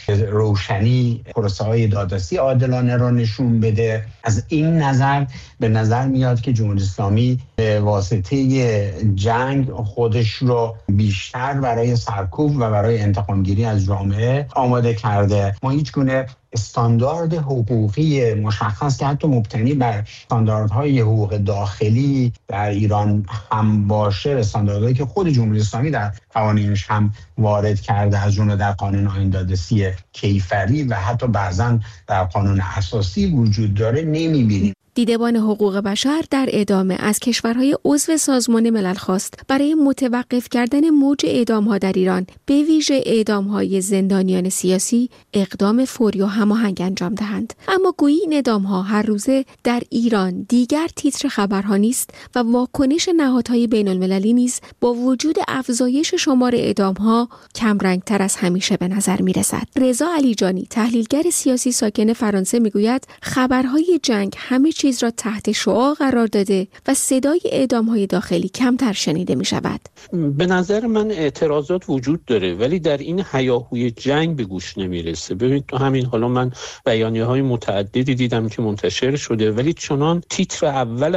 روشنی پروسه‌های دادرسی عادلانه رو نشون بده. از این نظر به نظر میاد که جمهوری اسلامی به واسطه جنگ خودش رو بیشتر برای سرکوب و برای انتقامگیری از جامعه آماده کرده. ما هیچ گونه استاندارد حقوقی مشخص که حتی مبتنی بر استانداردهای حقوق داخلی در ایران هم باشه، استانداردهایی که خود جمهوری اسلامی در قوانینش هم وارد کرده، از جمله در قانون آیین دادرسی کیفری و حتی بعضا در قانون اساسی وجود داره، نمی‌بینیم. دیدبان حقوق بشر در ادامه از کشورهای عضو سازمان ملل خواست برای متوقف کردن موج اعدام‌ها در ایران، به ویژه اعدام‌های زندانیان سیاسی، اقدام فوری و هماهنگ انجام دهند. اما گویی این اعدام‌ها هر روزه در ایران دیگر تیتر خبرها نیست و واکنش نهادهای بین‌المللی نیز با وجود افزایش شمار اعدام‌ها کمرنگ‌تر از همیشه به نظر می‌رسد. رضا علیجانی، تحلیلگر سیاسی ساکن فرانسه، می‌گوید خبرهای جنگ همه چیز را تحت شعاع قرار داده و صدای اعدام‌های داخلی کمتر شنیده می‌شود. به نظر من اعتراضات وجود داره ولی در این هیاهوی جنگ به گوش نمیرسه. ببینید تو همین حالا من بیانیه‌های متعددی دیدم که منتشر شده ولی چنان تیتر اول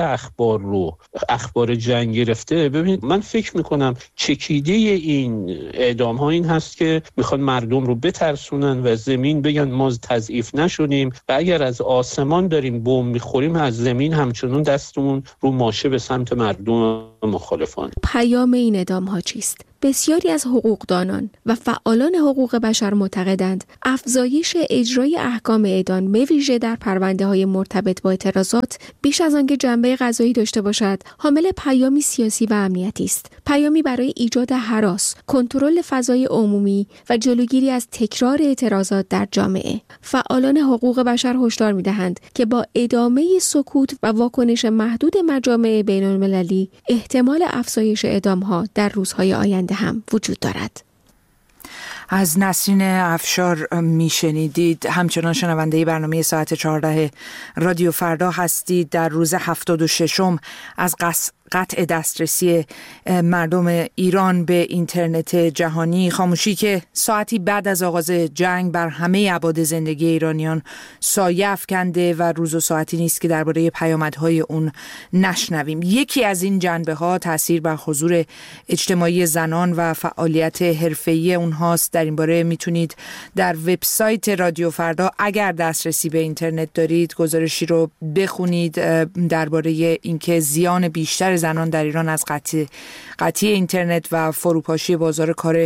اخبار جنگ گرفته. ببینید من فکر میکنم چکیده این اعدام ها این هست که میخوان مردم رو بترسونن و زمین بگن ما تضعیف نشدیم و اگر از آسمان داریم بمب میخوریم از زمین همچنان دستمون رو ماشه به سمت مردم مخالفان. پیام این اعدام ها چیست؟ بسیاری از حقوقدانان و فعالان حقوق بشر معتقدند افزایش اجرای احکام اعدام به ویژه در پرونده‌های مرتبط با اعتراضات بیش از آنکه جنبه قضایی داشته باشد، حامل پیامی سیاسی و امنیتی است. پیامی برای ایجاد هراس، کنترل فضای عمومی و جلوگیری از تکرار اعتراضات در جامعه. فعالان حقوق بشر هشدار می‌دهند که با ادامه سکوت و واکنش محدود مجامع بین‌المللی احتمال افزایش اعدام‌ها در روزهای آینده هم وجود دارد. از نسرین افشار میشنیدید. همچنان شنونده برنامه ساعت 14 رادیو فردا هستید. در روز 76م از قطع دسترسی مردم ایران به اینترنت جهانی، خاموشی که ساعتی بعد از آغاز جنگ بر همه ابعاد زندگی ایرانیان سایه افکنده و روز و ساعتی نیست که درباره پیامدهای اون نشنویم. یکی از این جنبه‌ها تاثیر بر حضور اجتماعی زنان و فعالیت حرفه‌ای اونهاست. در این باره میتونید در وبسایت رادیو فردا اگر دسترسی به اینترنت دارید گزارشی رو بخونید درباره اینکه زیان بیشتر زنان در ایران از قطعی اینترنت و فروپاشی بازار کار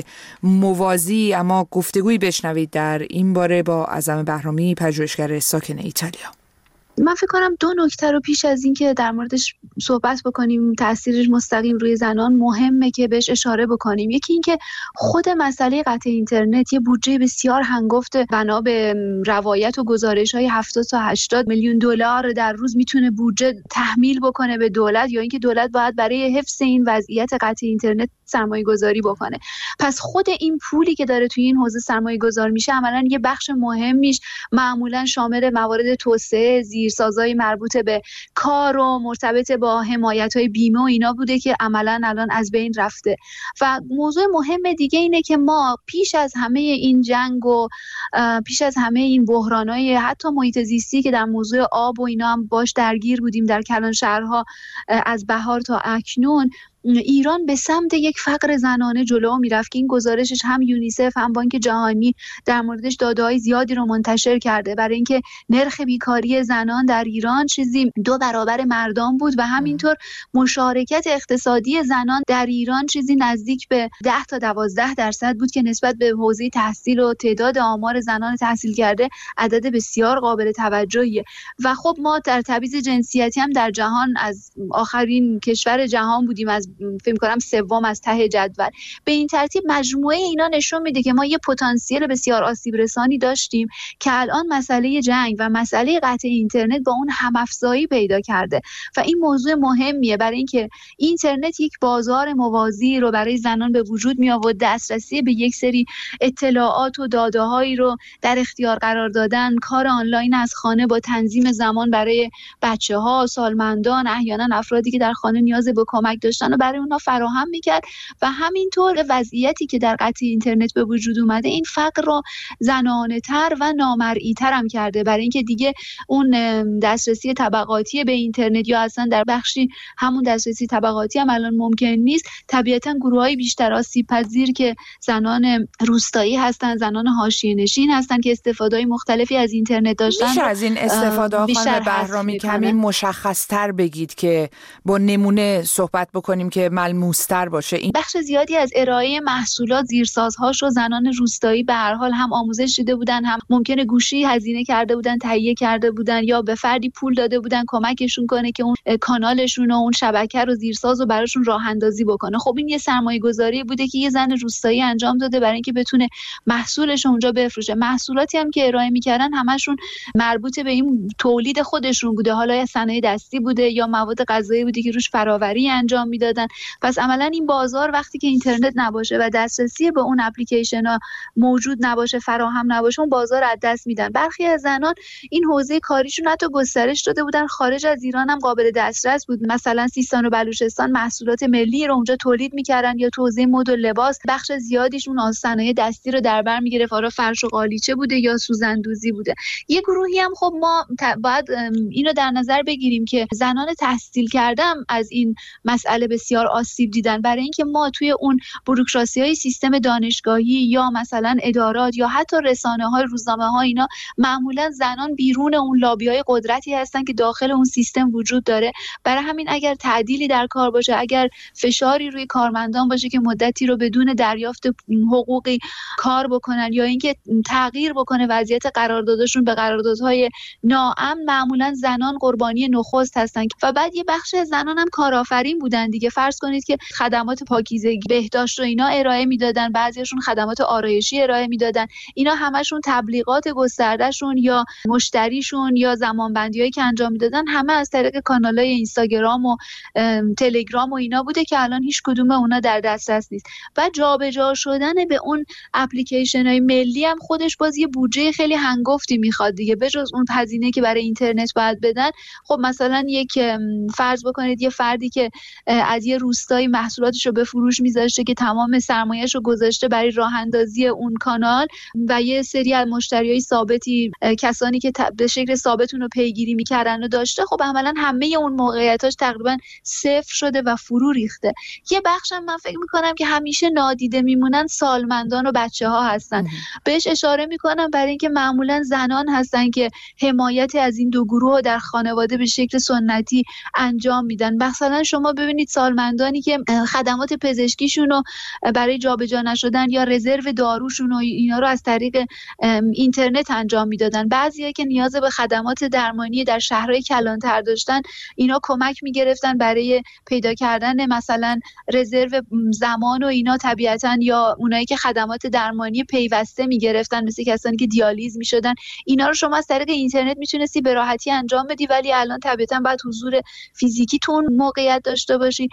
موازی. اما گفتگویی بشنوید در این باره با اعظم بهرامی، پژوهشگر ساکن ایتالیا. من فکر کنم دو نکته رو پیش از این که در موردش صحبت بکنیم تأثیرش مستقیم روی زنان مهمه که بهش اشاره بکنیم. یکی این که خود مسئله قطع اینترنت یه بودجه بسیار هنگفت بنا به روایت و گزارش‌های 70 تا 80 میلیون دلار در روز میتونه بودجه تحمیل بکنه به دولت، یا اینکه دولت باید برای حفظ این وضعیت قطع اینترنت سرمایه‌گذاری بکنه. پس خود این پولی که داره توی این حوزه سرمایه‌گذار میشه عملاً یه بخش مهمیش معمولاً شامل موارد توسعه زیرسازهای مربوط به کار و مرتبط با حمایت‌های بیمه و اینا بوده که عملاً الان از بین رفته. و موضوع مهم دیگه اینه که ما پیش از همه این جنگ و پیش از همه این بحران‌های حتی محیط زیستی که در موضوع آب و اینا هم باش درگیر بودیم در کلان شهرها از بهار تا اکنون، ایران به سمت یک فقر زنانه جلو میرفت که این گزارشش هم یونیسف هم بانک جهانی در موردش داده‌های زیادی رو منتشر کرده برای اینکه نرخ بیکاری زنان در ایران چیزی 2 برابر مردان بود و همینطور مشارکت اقتصادی زنان در ایران چیزی نزدیک به 10 تا 12% بود که نسبت به حوزه تحصیل و تعداد آمار زنان تحصیل کرده عدد بسیار قابل توجهیه. و خب ما در تبعیض جنسیتی هم در جهان از آخرین کشور جهان بودیم، از فکر کنم سوم از ته جدول. به این ترتیب مجموعه اینا نشون میده که ما یه پتانسیل بسیار آسیب رسانی داشتیم که الان مسئله جنگ و مسئله قطع اینترنت با اون هم‌افزایی پیدا کرده و این موضوع مهمیه برای اینکه اینترنت یک بازار موازی رو برای زنان به وجود می آورد، دسترسی به یک سری اطلاعات و داده‌هایی رو در اختیار قرار دادن، کار آنلاین از خانه با تنظیم زمان برای بچه‌ها، سالمندان، احیانا افرادی که در خانه نیاز به کمک داشتن و برای اونها فراهم میکرد و همینطور وضعیتی که در قطع اینترنت به وجود اومده این فقر رو زنانه تر و نامرئی تر هم کرده برای اینکه دیگه اون دسترسی طبقاتی به اینترنت یا اصلا در بخشی همون دسترسی طبقاتی هم الان ممکن نیست. طبیعتا گروه‌های بیشتر آسیب پذیر که زنان روستایی هستن، زنان حاشیه‌نشین هستن که استفاده‌های مختلفی از اینترنت داشتن. میشه از این استفاده خانم بهرامی کمی مشخص‌تر بگید که با نمونه صحبت بکنیم که ملموس‌تر باشه. این بخش زیادی از ارائه محصولات زیرسازهاش رو زنان روستایی به هر حال هم آموزش دیده بودن، هم ممکنه گوشی هزینه کرده بودن، تهیه کرده بودن، یا به فردی پول داده بودن کمکشون کنه که اون کانالشون و اون شبکه رو زیرساز و براشون راه اندازی بکنه. خب این یه سرمایه‌گذاری بوده که یه زن روستایی انجام داده برای اینکه بتونه محصولش اونجا بفروشه. محصولاتی هم که ارائه می‌کردن همشون مربوط به این تولید خودشون بوده، حالا یا صنایع دستی بوده یا مواد غذایی بوده که روش فراوری انجام میدادن. پس عملاً این بازار وقتی که اینترنت نباشه و دسترسی به اون اپلیکیشن‌ها موجود نباشه، فراهم نباشه، اون بازار از دست میدن. برخی از زنان این حوزه کاریشون حتی گسترش داده بودن، خارج از ایران هم قابل دسترس بود. مثلا سیستان و بلوچستان محصولات ملی رو اونجا تولید می‌کردن، یا تو حوزه مد و لباس بخش زیادیش اون صنایع دستی رو در بر می‌گرفت، حالا فرش و قالیچه بوده یا سوزندوزی بوده. یه گروهی هم خب ما باید اینو در نظر بگیریم که زنان تحصیل کردم از این مسئله بسیار آسیب دیدن، برای اینکه ما توی اون بوروکراسی‌های سیستم دانشگاهی یا مثلا ادارات یا حتی رسانه‌های، روزنامه‌ها، اینا معمولا زنان بیرون اون لابی‌های قدرتی هستن که داخل اون سیستم وجود داره. برای همین اگر تعدیلی در کار باشه، اگر فشاری روی کارمندان باشه که مدتی رو بدون دریافت حقوقی کار بکنن، یا اینکه تغییر بکنه وضعیت قراردادشون به قراردادهای ناامن، معمولا زنان قربانی نخست هستن. و بعد یه بخش از زنان هم کارآفرین بودن دیگه. فرض کنید که خدمات پاکیزگی، بهداشت و اینا ارائه میدادن، بعضیشون خدمات آرایشی ارائه میدادن. اینا همشون تبلیغات گستردهشون یا مشتریشون یا زمانبندیایی که انجام میدادن همه از طریق کانالای اینستاگرام و تلگرام و اینا بوده که الان هیچ کدوم اونا در دسترس نیست. و جابجا شدن به اون اپلیکیشن‌های ملی هم خودش باز یه بودجه خیلی هنگفتی میخواد دیگه. بجز اون هزینه که برای اینترنت باید بدن، خب مثلا یک فرض بکنید یه فردی که از یه روستایی محصولاتش رو به فروش میذاشته که تمام سرمایه‌اش رو گذاشته برای راه اندازی اون کانال و یه سری از مشتریای ثابتی، کسانی که به شکل ثابت اون رو پیگیری میکردن و داشته، خب عملاً همه اون موقعیتاش تقریبا صفر شده و فرو ریخته. یه بخشم من فکر میکنم که همیشه نادیده میمونن سالمندان و بچه‌ها هستن. بهش اشاره میکنم برای اینکه معمولا زنان هستن که حمایت از این دو گروه در خانواده به شکل سنتی انجام میدن. مثلا شما ببینید سالمندانی که خدمات پزشکیشون رو برای جابجا نشدن یا رزرو داروشون و اینا رو از طریق اینترنت انجام میدادن. بعضیا که نیاز به خدمات درمانی در شهرهای کلانتر داشتن، اینا کمک میگرفتن برای پیدا کردن مثلا رزرو زمان و اینا طبیعتاً، یا اونایی که خدمات درمانی پیوسته میگرفتن مثل کسانی که دیالیز میشدن، اینا رو شما از طریق اینترنت میتونستی به راحتی انجام بدی. ولی الان طبیعتاً باید حضور فیزیکی تو اون موقعیت داشته باشی.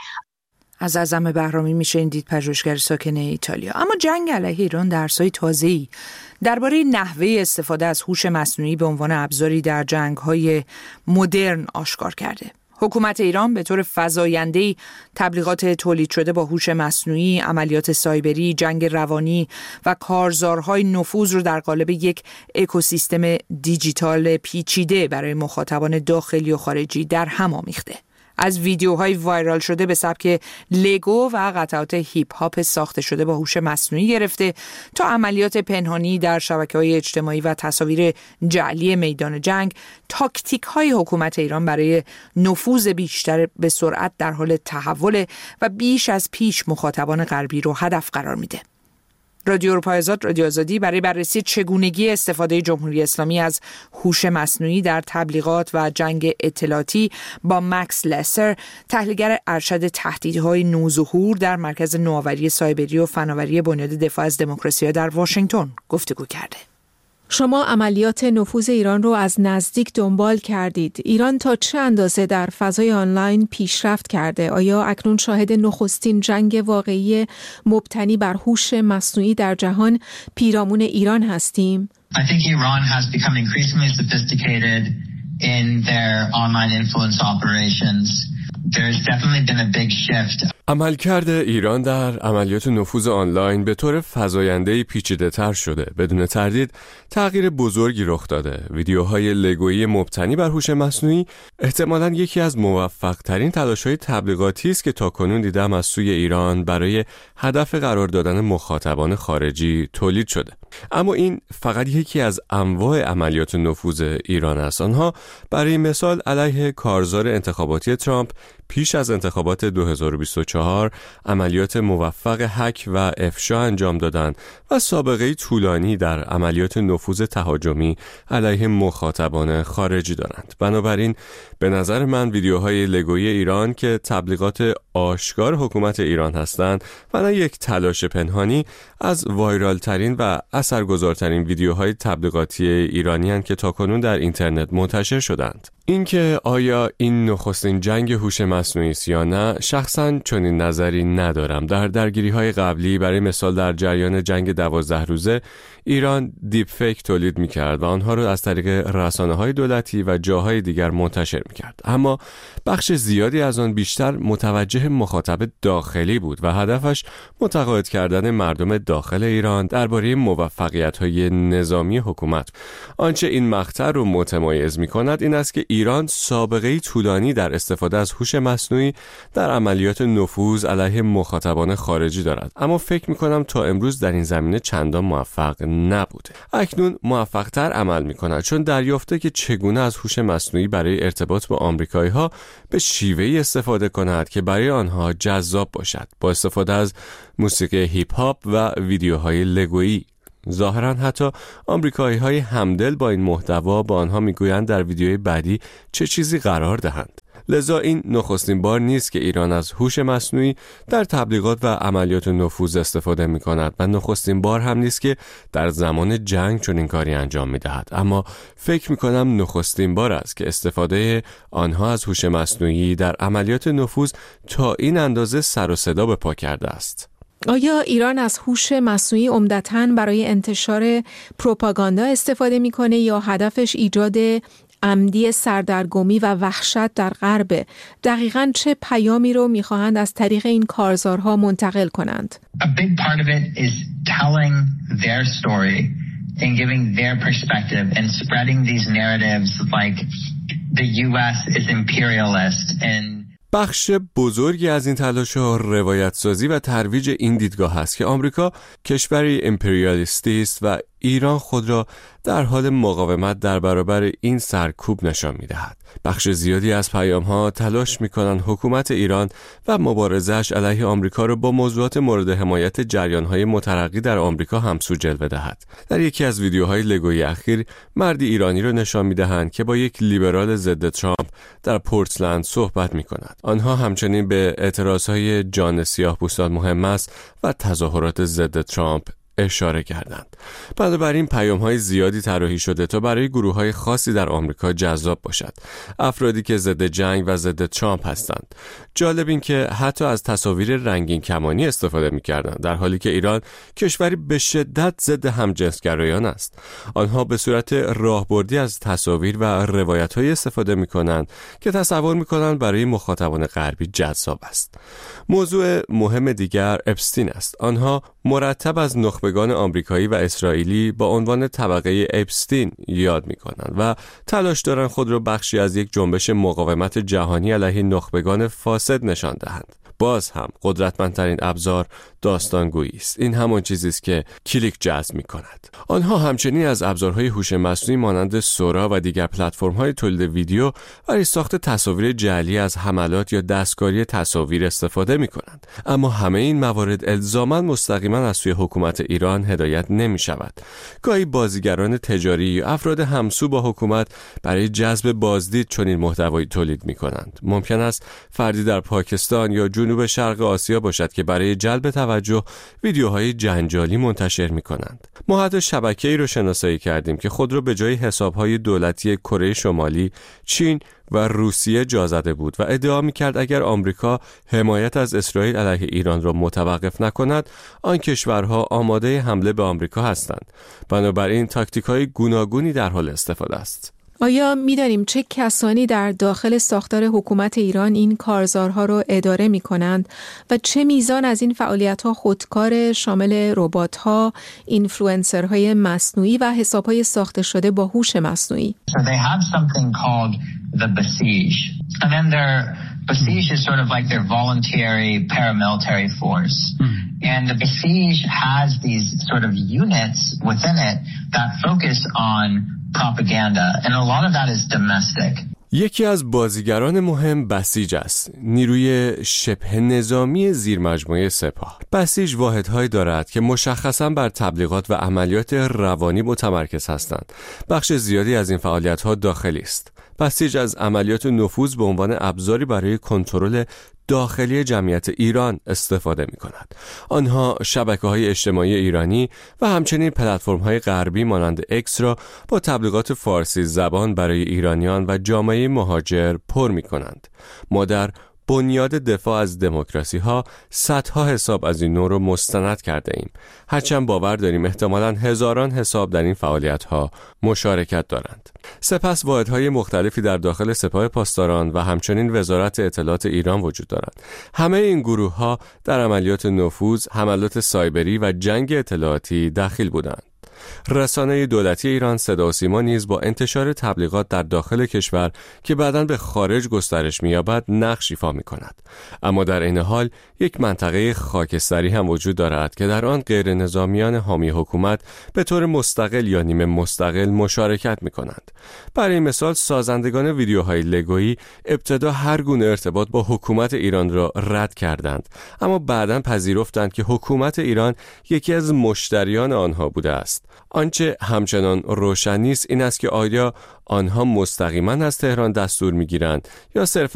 از اعظم بهرامی میشه دید، پژوهشگر ساکن ایتالیا. اما جنگ علیه ایران درسای تازه‌ای درباره نحوه استفاده از هوش مصنوعی به عنوان ابزاری در جنگ‌های مدرن آشکار کرده. حکومت ایران به طور فزاینده‌ای تبلیغات تولید شده با هوش مصنوعی، عملیات سایبری، جنگ روانی و کارزارهای نفوذ رو در قالب یک اکوسیستم دیجیتال پیچیده برای مخاطبان داخلی و خارجی در هم آمیخته. از ویدیوهای وایرال شده به سبک لگو و قطعات هیپ هاپ ساخته شده با هوش مصنوعی گرفته تا عملیات پنهانی در شبکه‌های اجتماعی و تصاویر جعلی میدان جنگ، تاکتیک‌های حکومت ایران برای نفوذ بیشتر به سرعت در حال تحول و بیش از پیش مخاطبان غربی رو هدف قرار میده. رادیو اروپای آزاد، رادیو آزادی، برای بررسی چگونگی استفاده جمهوری اسلامی از هوش مصنوعی در تبلیغات و جنگ اطلاعاتی با مکس لسر، تحلیلگر ارشد تهدیدهای نوظهور در مرکز نوآوری سایبری و فناوری بنیاد دفاع از دموکراسی در واشنگتن گفتگو کرده. شما عملیات نفوذ ایران رو از نزدیک دنبال کردید. ایران تا چه اندازه در فضای آنلاین پیشرفت کرده؟ آیا اکنون شاهد نخستین جنگ واقعی مبتنی بر هوش مصنوعی در جهان پیرامون ایران هستیم؟ I think Iran has become increasingly sophisticated in their online influence operations. There's definitely been a big shift. عملکرد ایران در عملیات نفوذ آنلاین به طور فزاینده‌ای پیچیده‌تر شده. بدون تردید تغییر بزرگی رخ داده. ویدیوهای لگویی مبتنی بر هوش مصنوعی احتمالاً یکی از موفق‌ترین تلاش‌های تبلیغاتی است که تاکنون دیدم از سوی ایران برای هدف قرار دادن مخاطبان خارجی تولید شده. اما این فقط یکی از انواع عملیات نفوذ ایران است. آنها برای مثال علیه کارزار انتخاباتی ترامپ پیش از انتخابات 2024 2004 عملیات موفق هک و افشا انجام دادند و سابقه طولانی در عملیات نفوذ تهاجمی علیه مخاطبان خارجی دارند. بنابراین به نظر من ویدیوهای لگویی ایران که تبلیغات آشکار حکومت ایران هستند و نه یک تلاش پنهانی، از وایرال ترین و اثرگذارترین ویدیوهای تبلیغاتی ایرانی هستند که تاکنون در اینترنت منتشر شدند. اینکه آیا این نخستین جنگ هوش مصنوعی است یا نه، شخصاً چنین نظری ندارم. در درگیری‌های قبلی، برای مثال در جریان جنگ 12 روزه، ایران دیپ فیک تولید می‌کرد و آنها را از طریق رسانه‌های دولتی و جاهای دیگر منتشر می‌کرد. اما بخش زیادی از آن بیشتر متوجه مخاطب داخلی بود و هدفش متقاعد کردن مردم داخل ایران درباره موفقیت‌های نظامی حکومت. آنچه این مقطع رو متمایز می‌کند این است که ایران سابقه‌ای طولانی در استفاده از هوش مصنوعی در عملیات نفوذ علیه مخاطبان خارجی دارد، اما فکر می‌کنم تا امروز در این زمینه چندان موفق نبوده. اکنون موفق‌تر عمل می‌کند، چون دریافته که چگونه از هوش مصنوعی برای ارتباط با آمریکایی‌ها به شیوهی استفاده کند که برای آنها جذاب باشد، با استفاده از موسیقی هیپ هاپ و ویدیوهای لگویی. ظاهراً حتی آمریکایی‌های همدل با این محتوا با آنها میگویند در ویدیوی بعدی چه چیزی قرار دهند. لذا این نخستین بار نیست که ایران از هوش مصنوعی در تبلیغات و عملیات نفوذ استفاده می‌کند و نخستین بار هم نیست که در زمان جنگ چنین کاری انجام می‌دهد. اما فکر می‌کنم نخستین بار است که استفاده آنها از هوش مصنوعی در عملیات نفوذ تا این اندازه سر و صدا به پا کرده است. آیا ایران از هوش مصنوعی عمدتاً برای انتشار پروپاگاندا استفاده می‌کنه یا هدفش ایجاد عمدی سردرگمی و وحشت در غرب؟ دقیقاً چه پیامی رو می‌خواهند از طریق این کارزارها منتقل کنند؟ A big part of it is telling their story and giving their perspective and spreading these narratives like the US is imperialist and بخش بزرگی از این تلاش‌ها روایت سازی و ترویج این دیدگاه است که آمریکا کشوری امپریالیستی است و ایران خود را در حال مقاومت در برابر این سرکوب نشان می‌دهد. بخش زیادی از پیام‌ها تلاش می‌کنند حکومت ایران و مبارزه‌اش علیه آمریکا را با موضوعات مورد حمایت جریان‌های مترقی در آمریکا همسو جلوه دهد. در یکی از ویدیوهای لگویی اخیر، مردی ایرانی را نشان می‌دهند که با یک لیبرال ضد ترامپ در پورتلند صحبت می‌کند. آنها همچنین به اعتراضهای جان سیاه‌پوستان مهم است و تظاهرات ضد ترامپ اشاره کردند. بنابراین پیام‌های زیادی طراحی شده تا برای گروه‌های خاصی در آمریکا جذاب باشد. افرادی که ضد جنگ و ضد ترامپ هستند. جالب این که حتی از تصاویر رنگین کمانی استفاده می‌کردند، در حالی که ایران کشوری به شدت ضد همجنسگرایان است. آنها به صورت راهبردی از تصاویر و روایت‌های استفاده می‌کنند که تصور می‌کنند برای مخاطبان غربی جذاب است. موضوع مهم دیگر اپستین است. آنها مرتب از نخبگان آمریکایی و اسرائیلی با عنوان طبقه اپستین یاد می‌کنند و تلاش دارند خود را بخشی از یک جنبش مقاومت جهانی علیه نخبگان فاسد نشان دهند. باز هم قدرتمندترین ابزار داستانگویی است. این همان چیزی است که کلیک جذب می‌کند. آنها همچنین از ابزارهای هوش مصنوعی مانند سورا و دیگر پلتفرم‌های تولید ویدیو برای ساخت تصاویر جعلی از حملات یا دستکاری تصاویر استفاده می‌کنند. اما همه این موارد الزاماً مستقیما از سوی حکومت ایران هدایت نمی‌شود. گاهی بازیگران تجاری یا افراد همسو با حکومت برای جذب بازدید چنین محتوایی تولید می‌کنند. ممکن است فردی در پاکستان یا جنوب شرق آسیا باشد که برای جلب توجه ویدیوهای جنجالی منتشر می‌کنند. ما حتی شبکه‌ای رو شناسایی کردیم که خود را به جای حساب‌های دولتی کره شمالی، چین و روسیه جا زده بود و ادعا می‌کرد اگر آمریکا حمایت از اسرائیل علیه ایران را متوقف نکند، آن کشورها آماده حمله به آمریکا هستند. بنابراین تاکتیک‌های گوناگونی در حال استفاده است. آیا می‌دانیم چه کسانی در داخل ساختار حکومت ایران این کارزارها رو اداره می‌کنند و چه میزان از این فعالیت‌ها خودکار، شامل ربات‌ها، اینفلوئنسرهای مصنوعی و حساب‌های ساخته شده با هوش مصنوعی؟ So they have something called the Basij. And then their Basij is sort of like their voluntary paramilitary force. And the Basij has these sort of units within it that focus on propaganda, and a lot of that is domestic. یکی از بازیگران مهم بسیج است، نیروی شبه نظامی زیرمجموعه سپاه. بسیج واحدهایی دارد که مشخصاً بر تبلیغات و عملیات روانی متمرکز هستند. بخش زیادی از این فعالیت‌ها داخلی است. بسیج از عملیات نفوذ به عنوان ابزاری برای کنترل داخلی جمعیت ایران استفاده می کند. آنها شبکه‌های اجتماعی ایرانی و همچنین پلتفرم‌های غربی مانند اکس را با تبلیغات فارسی زبان برای ایرانیان و جامعه مهاجر پر می کنند. ما در بنیاد دفاع از دموکراسی ها صدها حساب از این نوع رو مستند کرده ایم. هرچند باور داریم احتمالاً هزاران حساب در این فعالیت ها مشارکت دارند. سپس واحدهای مختلفی در داخل سپاه پاسداران و همچنین وزارت اطلاعات ایران وجود دارند. همه این گروه ها در عملیات نفوذ، حملات سایبری و جنگ اطلاعاتی دخیل بودند. رسانه دولتی ایران صدا و سیما نیز با انتشار تبلیغات در داخل کشور که بعداً به خارج گسترش می‌یابد نقش ایفا می‌کند. اما در این حال یک منطقه خاکستری هم وجود دارد که در آن غیر نظامیان حامی حکومت به طور مستقل یا نیمه مستقل مشارکت می‌کنند. برای مثال سازندگان ویدیوهای لگویی ابتدا هر گونه ارتباط با حکومت ایران را رد کردند، اما بعداً پذیرفتند که حکومت ایران یکی از مشتریان آنها بوده است. آنچه همچنان روشن نیست این است که آیا آنها مستقیما از تهران دستور می‌گیرند یا صرفاً